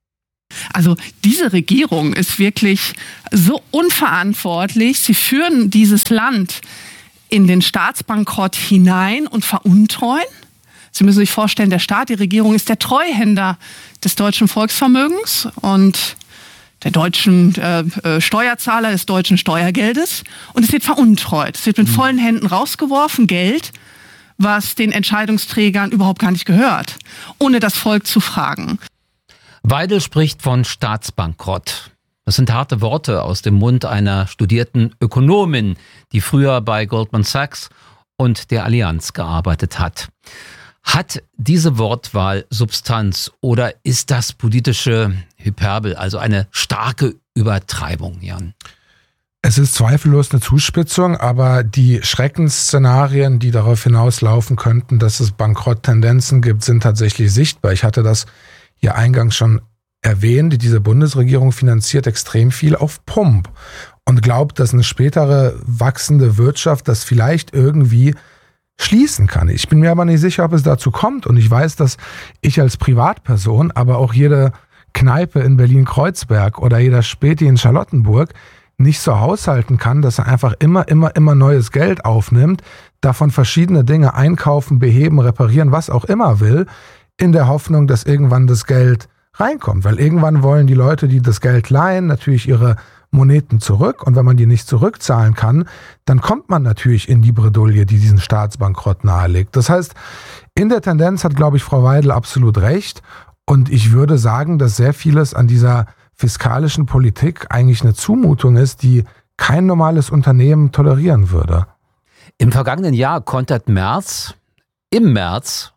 Also diese Regierung ist wirklich so unverantwortlich. Sie führen dieses Land in den Staatsbankrott hinein und veruntreuen. Sie müssen sich vorstellen, der Staat, die Regierung ist der Treuhänder des deutschen Volksvermögens und der deutschen Steuerzahler, des deutschen Steuergeldes. Und es wird veruntreut. Es wird mit vollen Händen rausgeworfen, Geld, was den Entscheidungsträgern überhaupt gar nicht gehört, ohne das Volk zu fragen.
Weidel spricht von Staatsbankrott. Das sind harte Worte aus dem Mund einer studierten Ökonomin, die früher bei Goldman Sachs und der Allianz gearbeitet hat. Hat diese Wortwahl Substanz oder ist das politische Hyperbel, also eine starke Übertreibung, Jan?
Es ist zweifellos eine Zuspitzung, aber die Schreckensszenarien, die darauf hinauslaufen könnten, dass es Bankrotttendenzen gibt, sind tatsächlich sichtbar. Ich hatte das hier eingangs schon erwähnt. Diese Bundesregierung finanziert extrem viel auf Pump und glaubt, dass eine spätere wachsende Wirtschaft das vielleicht irgendwie schließen kann. Ich bin mir aber nicht sicher, ob es dazu kommt und ich weiß, dass ich als Privatperson, aber auch jede Kneipe in Berlin-Kreuzberg oder jeder Späti in Charlottenburg nicht so haushalten kann, dass er einfach immer neues Geld aufnimmt, davon verschiedene Dinge einkaufen, beheben, reparieren, was auch immer will, in der Hoffnung, dass irgendwann das Geld reinkommt. Weil irgendwann wollen die Leute, die das Geld leihen, natürlich ihre Moneten zurück und wenn man die nicht zurückzahlen kann, dann kommt man natürlich in die Bredouille, die diesen Staatsbankrott nahelegt. Das heißt, in der Tendenz hat, glaube ich, Frau Weidel absolut recht und ich würde sagen, dass sehr vieles an dieser fiskalischen Politik eigentlich eine Zumutung ist, die kein normales Unternehmen tolerieren würde.
Im vergangenen Jahr kontert Merz, im März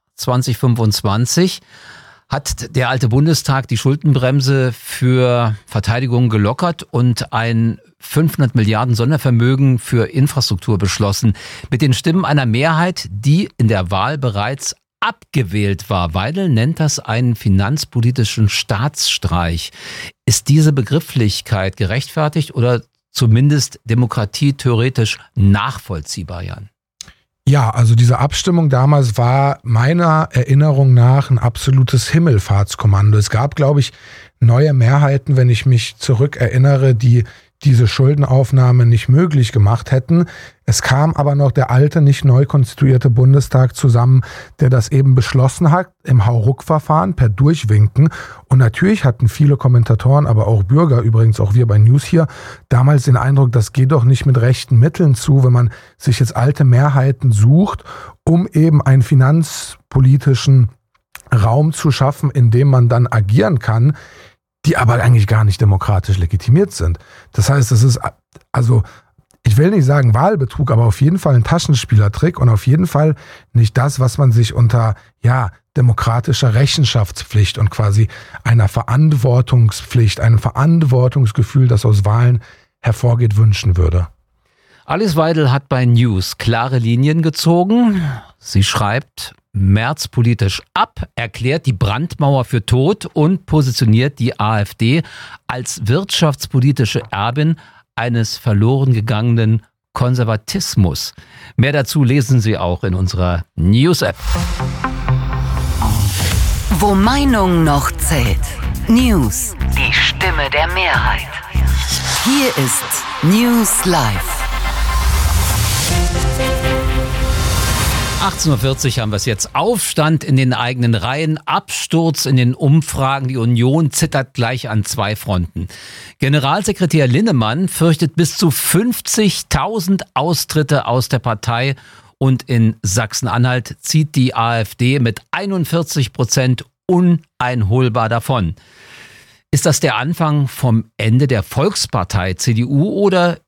2025, hat der alte Bundestag die Schuldenbremse für Verteidigung gelockert und ein 500 Milliarden Sondervermögen für Infrastruktur beschlossen. Mit den Stimmen einer Mehrheit, die in der Wahl bereits abgewählt war. Weidel nennt das einen finanzpolitischen Staatsstreich. Ist diese Begrifflichkeit gerechtfertigt oder zumindest demokratietheoretisch nachvollziehbar, Jan?
Ja, also diese Abstimmung damals war meiner Erinnerung nach ein absolutes Himmelfahrtskommando. Es gab, glaube ich, neue Mehrheiten, wenn ich mich zurückerinnere, die diese Schuldenaufnahme nicht möglich gemacht hätten. Es kam aber noch der alte, nicht neu konstituierte Bundestag zusammen, der das eben beschlossen hat, im Hauruck-Verfahren per Durchwinken. Und natürlich hatten viele Kommentatoren, aber auch Bürger, übrigens auch wir bei News hier, damals den Eindruck, das geht doch nicht mit rechten Mitteln zu, wenn man sich jetzt alte Mehrheiten sucht, um eben einen finanzpolitischen Raum zu schaffen, in dem man dann agieren kann, die aber eigentlich gar nicht demokratisch legitimiert sind. Das heißt, es ist, also ich will nicht sagen Wahlbetrug, aber auf jeden Fall ein Taschenspielertrick und auf jeden Fall nicht das, was man sich unter demokratischer Rechenschaftspflicht und quasi einer Verantwortungspflicht, einem Verantwortungsgefühl, das aus Wahlen hervorgeht, wünschen würde.
Alice Weidel hat bei News klare Linien gezogen. Sie schreibt Merz politisch ab, erklärt die Brandmauer für tot und positioniert die AfD als wirtschaftspolitische Erbin eines verloren gegangenen Konservatismus. Mehr dazu lesen Sie auch in unserer News-App.
Wo Meinung noch zählt. News. Die Stimme der Mehrheit. Hier ist News Live.
18.40 Uhr haben wir es jetzt. Aufstand in den eigenen Reihen, Absturz in den Umfragen. Die Union zittert gleich an zwei Fronten. Generalsekretär Linnemann fürchtet bis zu 50.000 Austritte aus der Partei. Und in Sachsen-Anhalt zieht die AfD mit 41% uneinholbar davon. Ist das der Anfang vom Ende der Volkspartei CDU oder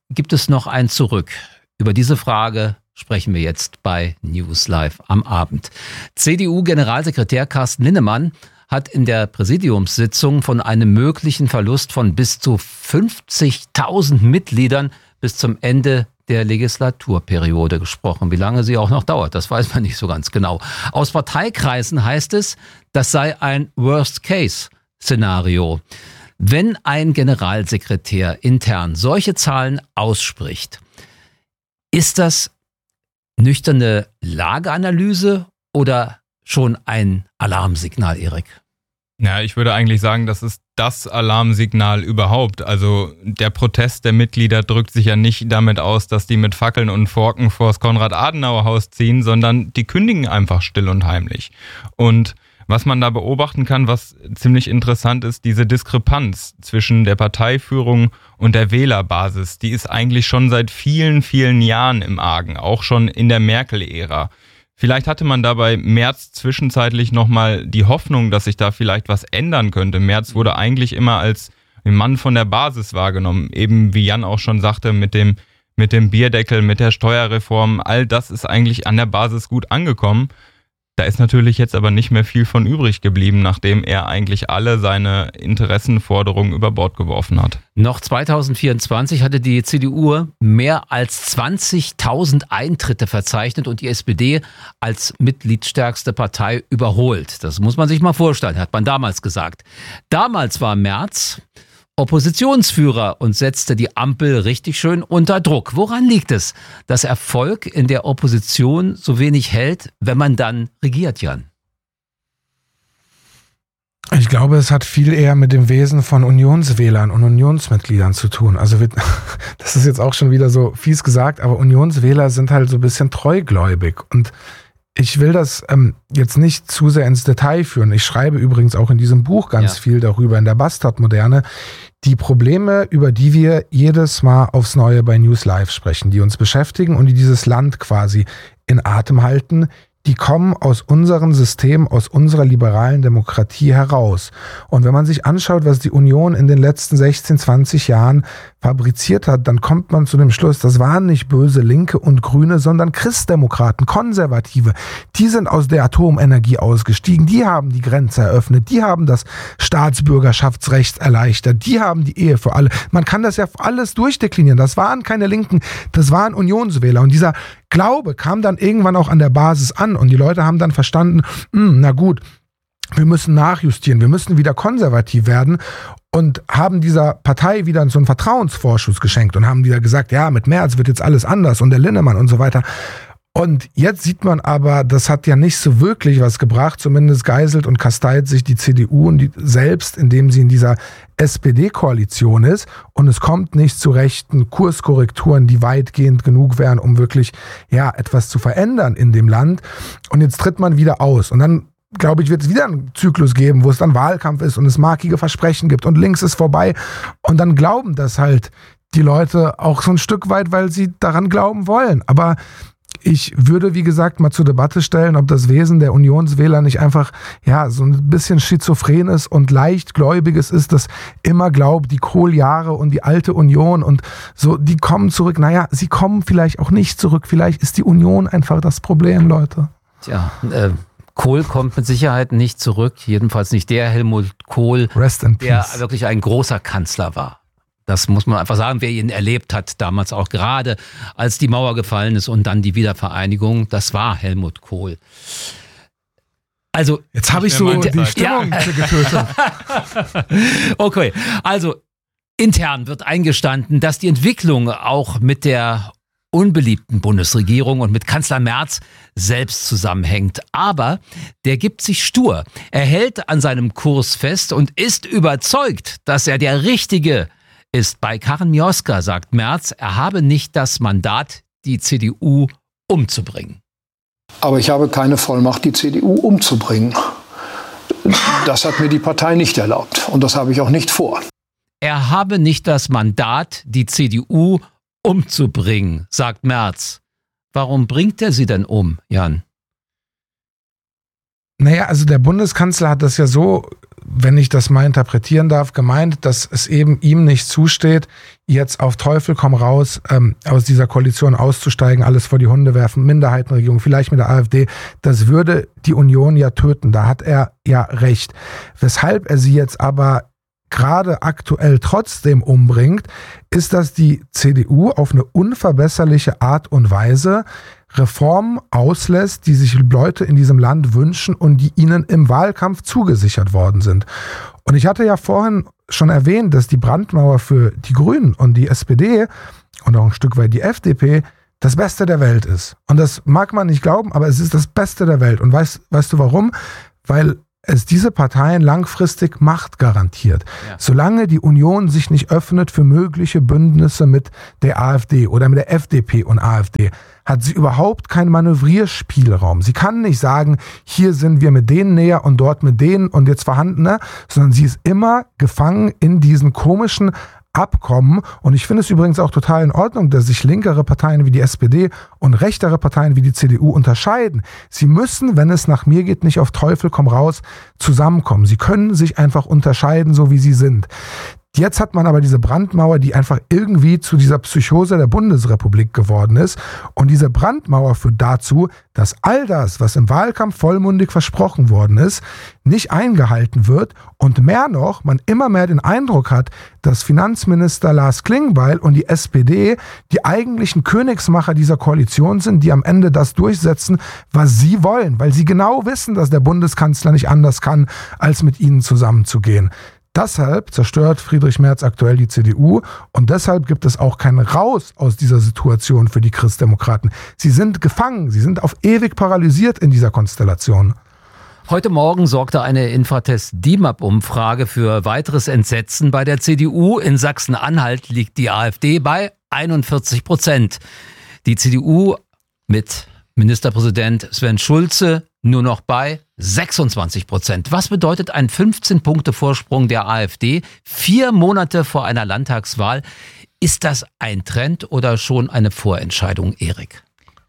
gibt es noch ein Zurück? Über diese Frage sprechen wir jetzt bei News Live am Abend. CDU-Generalsekretär Carsten Linnemann hat in der Präsidiumssitzung von einem möglichen Verlust von bis zu 50.000 Mitgliedern bis zum Ende der Legislaturperiode gesprochen. Wie lange sie auch noch dauert, das weiß man nicht so ganz genau. Aus Parteikreisen heißt es, das sei ein Worst-Case-Szenario. Wenn ein Generalsekretär intern solche Zahlen ausspricht, ist das nüchterne Lageanalyse oder schon ein Alarmsignal, Erik?
Ja, ich würde eigentlich sagen, das ist das Alarmsignal überhaupt. Also der Protest der Mitglieder drückt sich ja nicht damit aus, dass die mit Fackeln und Forken vors Konrad-Adenauer-Haus ziehen, sondern die kündigen einfach still und heimlich. Und was man da beobachten kann, was ziemlich interessant ist, diese Diskrepanz zwischen der Parteiführung und der Wählerbasis, die ist eigentlich schon seit vielen, vielen Jahren im Argen, auch schon in der Merkel-Ära. Vielleicht hatte man dabei Merz zwischenzeitlich nochmal die Hoffnung, dass sich da vielleicht was ändern könnte. Merz wurde eigentlich immer als Mann von der Basis wahrgenommen. Eben wie Jan auch schon sagte, mit dem Bierdeckel, mit der Steuerreform, all das ist eigentlich an der Basis gut angekommen. Da ist natürlich jetzt aber nicht mehr viel von übrig geblieben, nachdem er eigentlich alle seine Interessenforderungen über Bord geworfen hat.
Noch 2024 hatte die CDU mehr als 20.000 Eintritte verzeichnet und die SPD als mitgliedstärkste Partei überholt. Das muss man sich mal vorstellen, hat man damals gesagt. Damals war Merz Oppositionsführer und setzte die Ampel richtig schön unter Druck. Woran liegt es, dass Erfolg in der Opposition so wenig hält, wenn man dann regiert, Jan?
Ich glaube, es hat viel eher mit dem Wesen von Unionswählern und Unionsmitgliedern zu tun. Also das ist jetzt auch schon wieder so fies gesagt, aber Unionswähler sind halt so ein bisschen treugläubig. Und ich will das jetzt nicht zu sehr ins Detail führen. Ich schreibe übrigens auch in diesem Buch ganz viel darüber, in der Bastardmoderne. Die Probleme, über die wir jedes Mal aufs Neue bei News Live sprechen, die uns beschäftigen und die dieses Land quasi in Atem halten, die kommen aus unserem System, aus unserer liberalen Demokratie heraus. Und wenn man sich anschaut, was die Union in den letzten 16, 20 Jahren fabriziert hat, dann kommt man zu dem Schluss, das waren nicht böse Linke und Grüne, sondern Christdemokraten, Konservative. Die sind aus der Atomenergie ausgestiegen, die haben die Grenze eröffnet, die haben das Staatsbürgerschaftsrecht erleichtert, die haben die Ehe für alle. Man kann das ja alles durchdeklinieren. Das waren keine Linken, das waren Unionswähler. Und dieser Glaube kam dann irgendwann auch an der Basis an und die Leute haben dann verstanden, na gut, wir müssen nachjustieren, wir müssen wieder konservativ werden und haben dieser Partei wieder so einen Vertrauensvorschuss geschenkt und haben wieder gesagt, ja, mit Merz wird jetzt alles anders und der Linnemann und so weiter. Und jetzt sieht man aber, das hat ja nicht so wirklich was gebracht, zumindest geißelt und kasteit sich die CDU und selbst, indem sie in dieser SPD-Koalition ist und es kommt nicht zu rechten Kurskorrekturen, die weitgehend genug wären, um wirklich etwas zu verändern in dem Land. Und jetzt tritt man wieder aus und dann glaube ich, wird es wieder einen Zyklus geben, wo es dann Wahlkampf ist und es markige Versprechen gibt und links ist vorbei und dann glauben das halt die Leute auch so ein Stück weit, weil sie daran glauben wollen. Aber ich würde, wie gesagt, mal zur Debatte stellen, ob das Wesen der Unionswähler nicht einfach so ein bisschen schizophren ist und leichtgläubiges ist, das immer glaubt, die Kohljahre und die alte Union und so, die kommen zurück. Naja, sie kommen vielleicht auch nicht zurück. Vielleicht ist die Union einfach das Problem, Leute.
Tja, Kohl kommt mit Sicherheit nicht zurück. Jedenfalls nicht der Helmut Kohl, der wirklich ein großer Kanzler war. Das muss man einfach sagen, wer ihn erlebt hat, damals auch gerade, als die Mauer gefallen ist und dann die Wiedervereinigung, das war Helmut Kohl. Also
jetzt habe ich so die Stimmung getötet.
Okay, also intern wird eingestanden, dass die Entwicklung auch mit der unbeliebten Bundesregierung und mit Kanzler Merz selbst zusammenhängt. Aber der gibt sich stur. Er hält an seinem Kurs fest und ist überzeugt, dass er der Richtige ist. Bei Karin Mioska sagt Merz, er habe nicht das Mandat, die CDU umzubringen.
Aber ich habe keine Vollmacht, die CDU umzubringen. Das hat mir die Partei nicht erlaubt und das habe ich auch nicht vor.
Er habe nicht das Mandat, die CDU umzubringen, sagt Merz. Warum bringt er sie denn um, Jan?
Naja, also der Bundeskanzler hat das ja so, wenn ich das mal interpretieren darf, gemeint, dass es eben ihm nicht zusteht, jetzt auf Teufel komm raus, aus dieser Koalition auszusteigen, alles vor die Hunde werfen, Minderheitenregierung, vielleicht mit der AfD. Das würde die Union ja töten. Da hat er ja recht. Weshalb er sie jetzt aber gerade aktuell trotzdem umbringt, ist, dass die CDU auf eine unverbesserliche Art und Weise Reformen auslässt, die sich Leute in diesem Land wünschen und die ihnen im Wahlkampf zugesichert worden sind. Und ich hatte ja vorhin schon erwähnt, dass die Brandmauer für die Grünen und die SPD und auch ein Stück weit die FDP das Beste der Welt ist. Und das mag man nicht glauben, aber es ist das Beste der Welt. Und weißt du warum? Weil es diese Parteien langfristig Macht garantiert. Ja. Solange die Union sich nicht öffnet für mögliche Bündnisse mit der AfD oder mit der FDP und AfD, hat sie überhaupt keinen Manövrierspielraum. Sie kann nicht sagen, hier sind wir mit denen näher und dort mit denen und jetzt vorhandene, sondern sie ist immer gefangen in diesen komischen Abkommen. Und ich finde es übrigens auch total in Ordnung, dass sich linkere Parteien wie die SPD und rechtere Parteien wie die CDU unterscheiden. Sie müssen, wenn es nach mir geht, nicht auf Teufel komm raus zusammenkommen. Sie können sich einfach unterscheiden, so wie sie sind. Jetzt hat man aber diese Brandmauer, die einfach irgendwie zu dieser Psychose der Bundesrepublik geworden ist. Und diese Brandmauer führt dazu, dass all das, was im Wahlkampf vollmundig versprochen worden ist, nicht eingehalten wird. Und mehr noch, man immer mehr den Eindruck hat, dass Finanzminister Lars Klingbeil und die SPD die eigentlichen Königsmacher dieser Koalition sind, die am Ende das durchsetzen, was sie wollen. Weil sie genau wissen, dass der Bundeskanzler nicht anders kann, als mit ihnen zusammenzugehen. Deshalb zerstört Friedrich Merz aktuell die CDU und deshalb gibt es auch kein Raus aus dieser Situation für die Christdemokraten. Sie sind gefangen, sie sind auf ewig paralysiert in dieser Konstellation.
Heute Morgen sorgte eine Infratest-DIMAP-Umfrage für weiteres Entsetzen bei der CDU. In Sachsen-Anhalt liegt die AfD bei 41%. Die CDU mit Ministerpräsident Sven Schulze nur noch bei 26%. Was bedeutet ein 15-Punkte-Vorsprung der AfD 4 Monate vor einer Landtagswahl? Ist das ein Trend oder schon eine Vorentscheidung, Erik?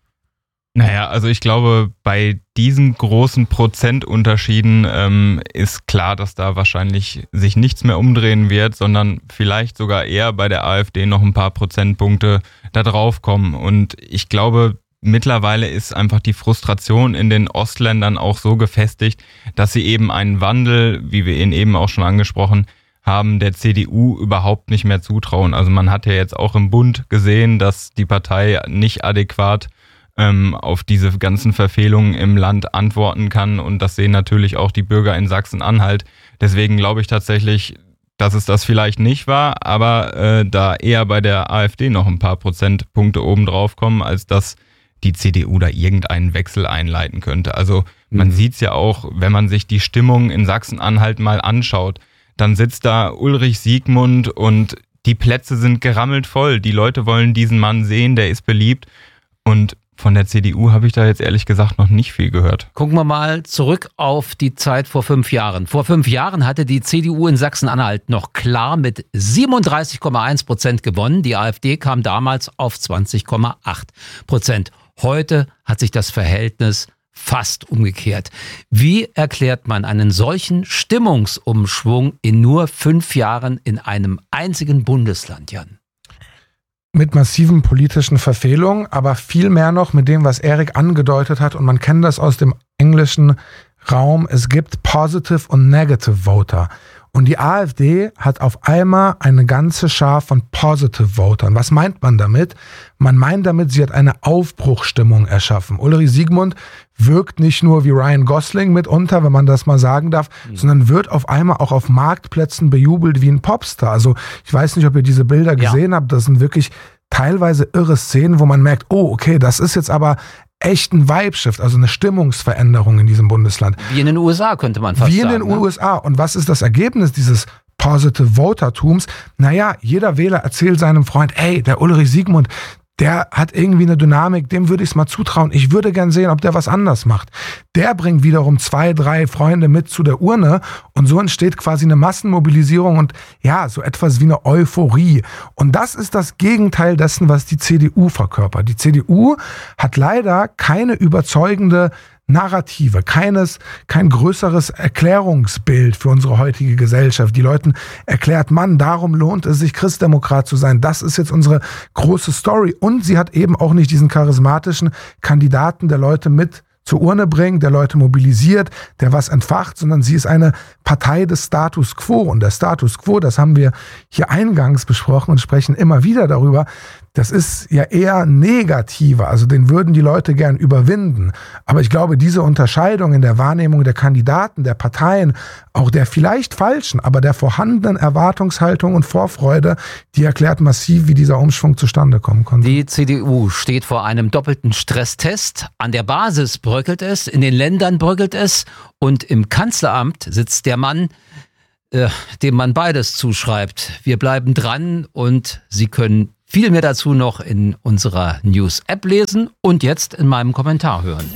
Naja, also ich glaube, bei diesen großen Prozentunterschieden ist klar, dass da wahrscheinlich sich nichts mehr umdrehen wird, sondern vielleicht sogar eher bei der AfD noch ein paar Prozentpunkte da drauf kommen. Und ich glaube, mittlerweile ist einfach die Frustration in den Ostländern auch so gefestigt, dass sie eben einen Wandel, wie wir ihn eben auch schon angesprochen haben, der CDU überhaupt nicht mehr zutrauen. Also man hat ja jetzt auch im Bund gesehen, dass die Partei nicht adäquat auf diese ganzen Verfehlungen im Land antworten kann und das sehen natürlich auch die Bürger in Sachsen-Anhalt. Deswegen glaube ich tatsächlich, dass es das vielleicht nicht war, aber da eher bei der AfD noch ein paar Prozentpunkte oben drauf kommen, als dass die CDU da irgendeinen Wechsel einleiten könnte. Also man sieht es ja auch, wenn man sich die Stimmung in Sachsen-Anhalt mal anschaut, dann sitzt da Ulrich Siegmund und die Plätze sind gerammelt voll. Die Leute wollen diesen Mann sehen, der ist beliebt und von der CDU habe ich da jetzt ehrlich gesagt noch nicht viel gehört.
Gucken wir mal zurück auf die Zeit vor 5 Jahren. Vor 5 Jahren hatte die CDU in Sachsen-Anhalt noch klar mit 37,1% gewonnen. Die AfD kam damals auf 20,8%. Heute hat sich das Verhältnis fast umgekehrt. Wie erklärt man einen solchen Stimmungsumschwung in nur 5 Jahren in einem einzigen Bundesland, Jan?
Mit massiven politischen Verfehlungen, aber viel mehr noch mit dem, was Erik angedeutet hat. Und man kennt das aus dem englischen Raum. Es gibt Positive und Negative Voter. Und die AfD hat auf einmal eine ganze Schar von Positive Votern. Was meint man damit? Man meint damit, sie hat eine Aufbruchsstimmung erschaffen. Ulrich Siegmund wirkt nicht nur wie Ryan Gosling mitunter, wenn man das mal sagen darf, sondern wird auf einmal auch auf Marktplätzen bejubelt wie ein Popstar. Also ich weiß nicht, ob ihr diese Bilder gesehen habt. Das sind wirklich teilweise irre Szenen, wo man merkt, oh, okay, das ist jetzt aber echt ein Vibe-Shift, also eine Stimmungsveränderung in diesem Bundesland.
Wie in den USA könnte man fast sagen.
Wie in den USA. Und was ist das Ergebnis dieses Positive Votertums? Naja, jeder Wähler erzählt seinem Freund, ey, der Ulrich Siegmund, der hat irgendwie eine Dynamik, dem würde ich es mal zutrauen. Ich würde gern sehen, ob der was anders macht. Der bringt wiederum 2, 3 Freunde mit zu der Urne und so entsteht quasi eine Massenmobilisierung und ja, so etwas wie eine Euphorie. Und das ist das Gegenteil dessen, was die CDU verkörpert. Die CDU hat leider keine überzeugende Narrative, kein größeres Erklärungsbild für unsere heutige Gesellschaft. Die Leuten erklärt, Mann, darum lohnt es sich, Christdemokrat zu sein. Das ist jetzt unsere große Story. Und sie hat eben auch nicht diesen charismatischen Kandidaten, der Leute mit zur Urne bringt, der Leute mobilisiert, der was entfacht, sondern sie ist eine Partei des Status Quo. Und der Status Quo, das haben wir hier eingangs besprochen und sprechen immer wieder darüber, das ist ja eher negativer, also den würden die Leute gern überwinden. Aber ich glaube, diese Unterscheidung in der Wahrnehmung der Kandidaten, der Parteien, auch der vielleicht falschen, aber der vorhandenen Erwartungshaltung und Vorfreude, die erklärt massiv, wie dieser Umschwung zustande kommen konnte.
Die CDU steht vor einem doppelten Stresstest. An der Basis bröckelt es, in den Ländern bröckelt es und im Kanzleramt sitzt der Mann, dem man beides zuschreibt. Wir bleiben dran und Sie können viel mehr dazu noch in unserer News-App lesen und jetzt in meinem Kommentar hören.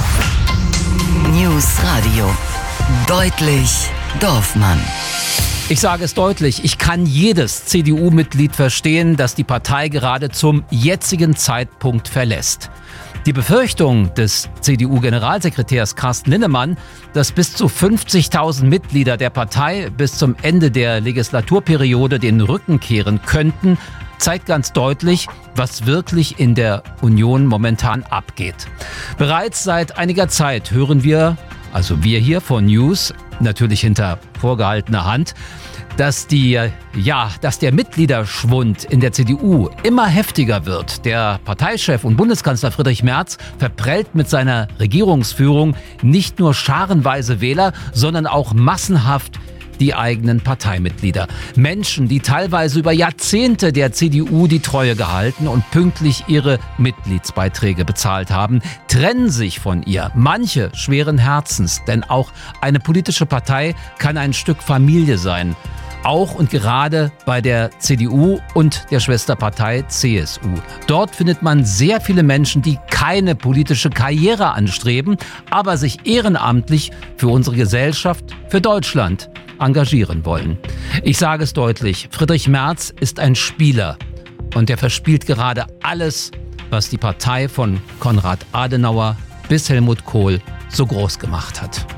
News Radio. Deutlich Dorfmann.
Ich sage es deutlich, ich kann jedes CDU-Mitglied verstehen, das die Partei gerade zum jetzigen Zeitpunkt verlässt. Die Befürchtung des CDU-Generalsekretärs Carsten Linnemann, dass bis zu 50.000 Mitglieder der Partei bis zum Ende der Legislaturperiode den Rücken kehren könnten, zeigt ganz deutlich, was wirklich in der Union momentan abgeht. Bereits seit einiger Zeit hören wir, also wir hier von News, natürlich hinter vorgehaltener Hand, dass der Mitgliederschwund in der CDU immer heftiger wird. Der Parteichef und Bundeskanzler Friedrich Merz verprellt mit seiner Regierungsführung nicht nur scharenweise Wähler, sondern auch massenhaft die eigenen Parteimitglieder. Menschen, die teilweise über Jahrzehnte der CDU die Treue gehalten und pünktlich ihre Mitgliedsbeiträge bezahlt haben, trennen sich von ihr. Manche schweren Herzens, denn auch eine politische Partei kann ein Stück Familie sein. Auch und gerade bei der CDU und der Schwesterpartei CSU. Dort findet man sehr viele Menschen, die keine politische Karriere anstreben, aber sich ehrenamtlich für unsere Gesellschaft, für Deutschland engagieren wollen. Ich sage es deutlich, Friedrich Merz ist ein Spieler und er verspielt gerade alles, was die Partei von Konrad Adenauer bis Helmut Kohl so groß gemacht hat.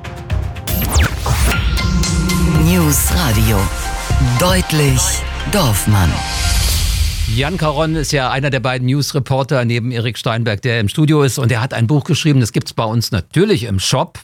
News Radio. Deutlich Dorfmann.
Jan Caron ist ja einer der beiden News-Reporter neben Erik Steinberg, der im Studio ist, und er hat ein Buch geschrieben, das gibt's bei uns natürlich im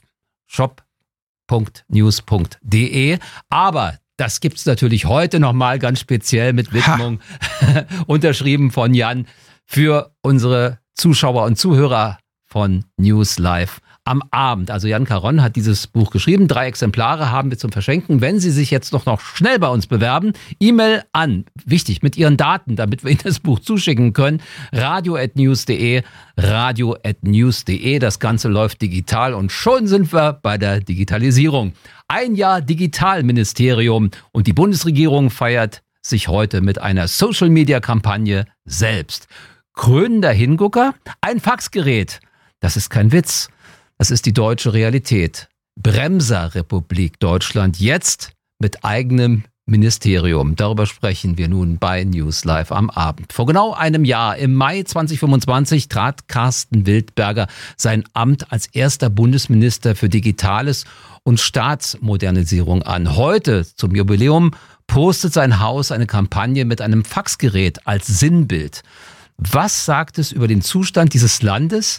shop.news.de, aber das gibt's natürlich heute nochmal ganz speziell mit Widmung, unterschrieben von Jan, für unsere Zuschauer und Zuhörer von News Live am Abend. Also Jan Caron hat dieses Buch geschrieben. 3 Exemplare haben wir zum Verschenken. Wenn Sie sich jetzt noch schnell bei uns bewerben, E-Mail an, wichtig, mit Ihren Daten, damit wir Ihnen das Buch zuschicken können, radio@news.de, radio@news.de. Das Ganze läuft digital und schon sind wir bei der Digitalisierung. Ein Jahr Digitalministerium und die Bundesregierung feiert sich heute mit einer Social-Media-Kampagne selbst. Krönender Hingucker, ein Faxgerät. Das ist kein Witz. Das ist die deutsche Realität. Bremserrepublik Deutschland jetzt mit eigenem Ministerium. Darüber sprechen wir nun bei News Live am Abend. Vor genau einem Jahr, im Mai 2025, trat Carsten Wildberger sein Amt als erster Bundesminister für Digitales und Staatsmodernisierung an. Heute, zum Jubiläum, postet sein Haus eine Kampagne mit einem Faxgerät als Sinnbild. Was sagt es über den Zustand dieses Landes,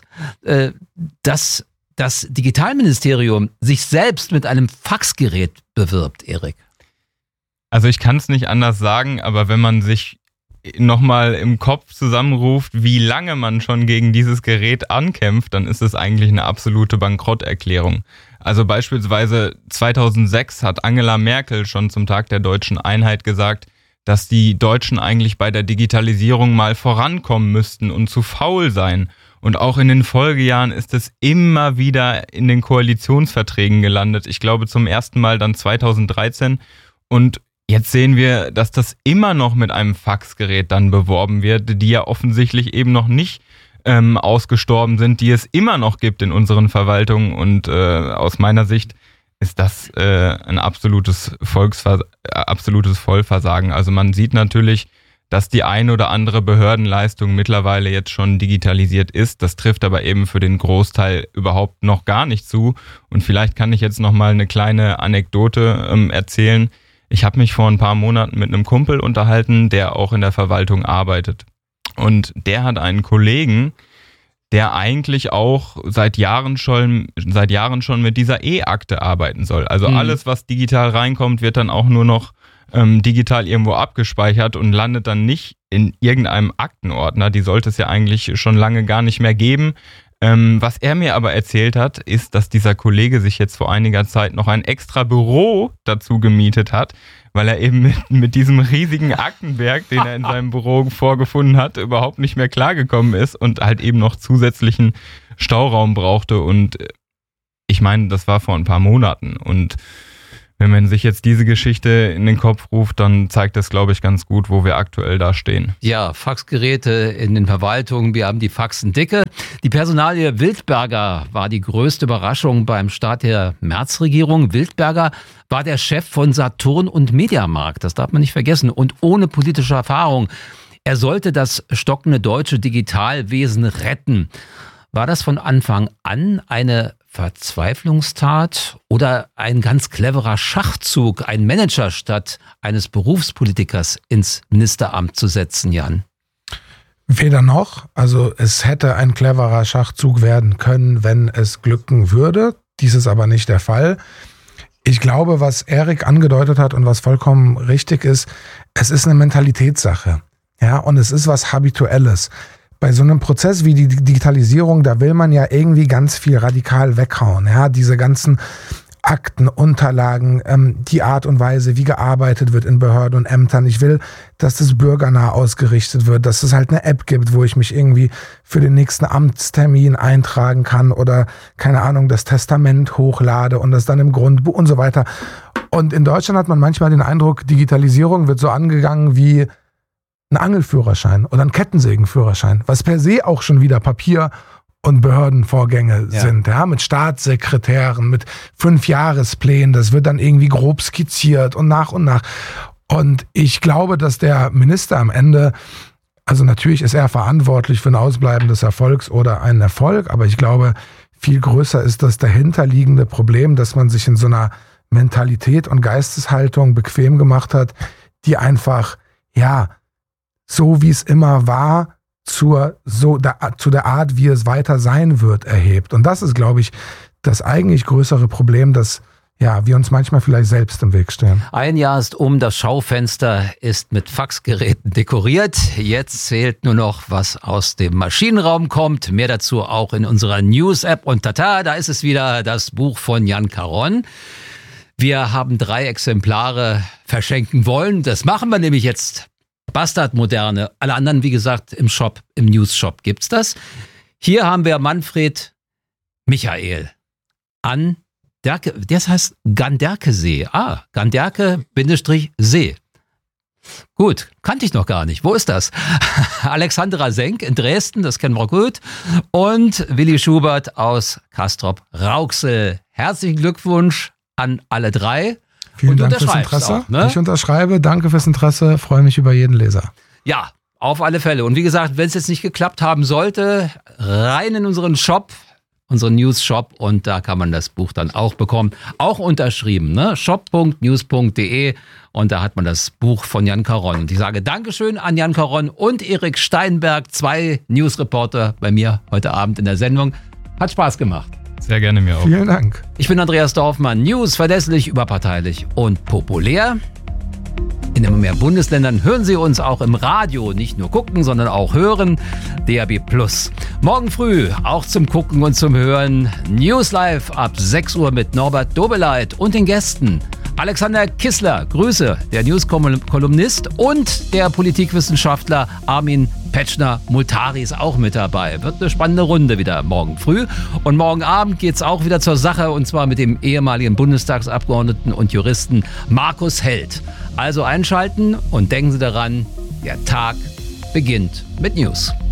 dass das Digitalministerium sich selbst mit einem Faxgerät bewirbt, Erik?
Also ich kann es nicht anders sagen, aber wenn man sich nochmal im Kopf zusammenruft, wie lange man schon gegen dieses Gerät ankämpft, dann ist es eigentlich eine absolute Bankrotterklärung. Also beispielsweise 2006 hat Angela Merkel schon zum Tag der deutschen Einheit gesagt, dass die Deutschen eigentlich bei der Digitalisierung mal vorankommen müssten und zu faul seien. Und auch in den Folgejahren ist es immer wieder in den Koalitionsverträgen gelandet. Ich glaube zum ersten Mal dann 2013. Und jetzt sehen wir, dass das immer noch mit einem Faxgerät dann beworben wird, die ja offensichtlich eben noch nicht ausgestorben sind, die es immer noch gibt in unseren Verwaltungen. Und aus meiner Sicht ist das ein absolutes Vollversagen. Also man sieht natürlich, dass die ein oder andere Behördenleistung mittlerweile jetzt schon digitalisiert ist. Das trifft aber eben für den Großteil überhaupt noch gar nicht zu. Und vielleicht kann ich jetzt noch mal eine kleine Anekdote erzählen. Ich habe mich vor ein paar Monaten mit einem Kumpel unterhalten, der auch in der Verwaltung arbeitet. Und der hat einen Kollegen, der eigentlich auch seit Jahren schon mit dieser E-Akte arbeiten soll. Also alles, was digital reinkommt, wird dann auch nur noch digital irgendwo abgespeichert und landet dann nicht in irgendeinem Aktenordner. Die sollte es ja eigentlich schon lange gar nicht mehr geben. Was er mir aber erzählt hat, ist, dass dieser Kollege sich jetzt vor einiger Zeit noch ein extra Büro dazu gemietet hat, weil er eben mit diesem riesigen Aktenberg, den er in seinem Büro vorgefunden hat, überhaupt nicht mehr klargekommen ist und halt eben noch zusätzlichen Stauraum brauchte. Und ich meine, das war vor ein paar Monaten. Und wenn man sich jetzt diese Geschichte in den Kopf ruft, dann zeigt das, glaube ich, ganz gut, wo wir aktuell da stehen.
Ja, Faxgeräte in den Verwaltungen, wir haben die Faxen dicke. Die Personalie Wildberger war die größte Überraschung beim Start der Merz-Regierung. Wildberger war der Chef von Saturn und Mediamarkt, das darf man nicht vergessen, und ohne politische Erfahrung. Er sollte das stockende deutsche Digitalwesen retten. War das von Anfang an eine Verzweiflungstat oder ein ganz cleverer Schachzug, einen Manager statt eines Berufspolitikers ins Ministeramt zu setzen, Jan?
Weder noch. Also es hätte ein cleverer Schachzug werden können, wenn es glücken würde. Dies ist aber nicht der Fall. Ich glaube, was Erik angedeutet hat und was vollkommen richtig ist, es ist eine Mentalitätssache. Ja, und es ist was Habituelles. Bei so einem Prozess wie die Digitalisierung, da will man ja irgendwie ganz viel radikal weghauen. Ja, diese ganzen Akten, Unterlagen, die Art und Weise, wie gearbeitet wird in Behörden und Ämtern. Ich will, dass das bürgernah ausgerichtet wird, dass es halt eine App gibt, wo ich mich irgendwie für den nächsten Amtstermin eintragen kann oder, keine Ahnung, das Testament hochlade und das dann im Grundbuch und so weiter. Und in Deutschland hat man manchmal den Eindruck, Digitalisierung wird so angegangen wie ein Angelführerschein oder ein Kettensägenführerschein, was per se auch schon wieder Papier- und Behördenvorgänge sind, ja, mit Staatssekretären, mit 5-Jahresplänen, das wird dann irgendwie grob skizziert und nach. Und ich glaube, dass der Minister am Ende, also natürlich ist er verantwortlich für ein Ausbleiben des Erfolgs oder einen Erfolg, aber ich glaube, viel größer ist das dahinterliegende Problem, dass man sich in so einer Mentalität und Geisteshaltung bequem gemacht hat, die einfach, ja, so wie es immer war, zu der Art, wie es weiter sein wird, erhebt. Und das ist, glaube ich, das eigentlich größere Problem, dass wir uns manchmal vielleicht selbst im Weg stehen.
Ein Jahr ist um, das Schaufenster ist mit Faxgeräten dekoriert. Jetzt zählt nur noch, was aus dem Maschinenraum kommt. Mehr dazu auch in unserer News-App. Und tata, da ist es wieder, das Buch von Jan Caron. Wir haben 3 Exemplare verschenken wollen. Das machen wir nämlich jetzt. Bastardmoderne. Alle anderen, wie gesagt, im Shop, im News-Shop gibt's das. Hier haben wir Manfred Michael an Derke, das heißt Ganderkesee. Ganderke-See. Gut, kannte ich noch gar nicht. Wo ist das? Alexandra Senk in Dresden, das kennen wir gut. Und Willi Schubert aus Castrop-Rauxel. Herzlichen Glückwunsch an alle 3.
Vielen Dank fürs Interesse. Auch, ne? Ich unterschreibe. Danke fürs Interesse. Freue mich über jeden Leser.
Ja, auf alle Fälle. Und wie gesagt, wenn es jetzt nicht geklappt haben sollte, rein in unseren Shop, unseren News-Shop, und da kann man das Buch dann auch bekommen. Auch unterschrieben, ne? shop.news.de, und da hat man das Buch von Jan Caron. Und ich sage Dankeschön an Jan Caron und Erik Steinberg, 2 Newsreporter bei mir heute Abend in der Sendung. Hat Spaß gemacht.
Sehr gerne, mir auch.
Vielen Dank.
Ich bin Andreas Dorfmann. News, verlässlich, überparteilich und populär. In immer mehr Bundesländern hören Sie uns auch im Radio. Nicht nur gucken, sondern auch hören. DAB+. Morgen früh auch zum Gucken und zum Hören. News Live ab 6 Uhr mit Norbert Dobeleit und den Gästen. Alexander Kissler, Grüße, der News-Kolumnist, und der Politikwissenschaftler Armin Petschner-Multari ist auch mit dabei. Wird eine spannende Runde wieder morgen früh. Und morgen Abend geht's auch wieder zur Sache, und zwar mit dem ehemaligen Bundestagsabgeordneten und Juristen Markus Held. Also einschalten und denken Sie daran, der Tag beginnt mit News.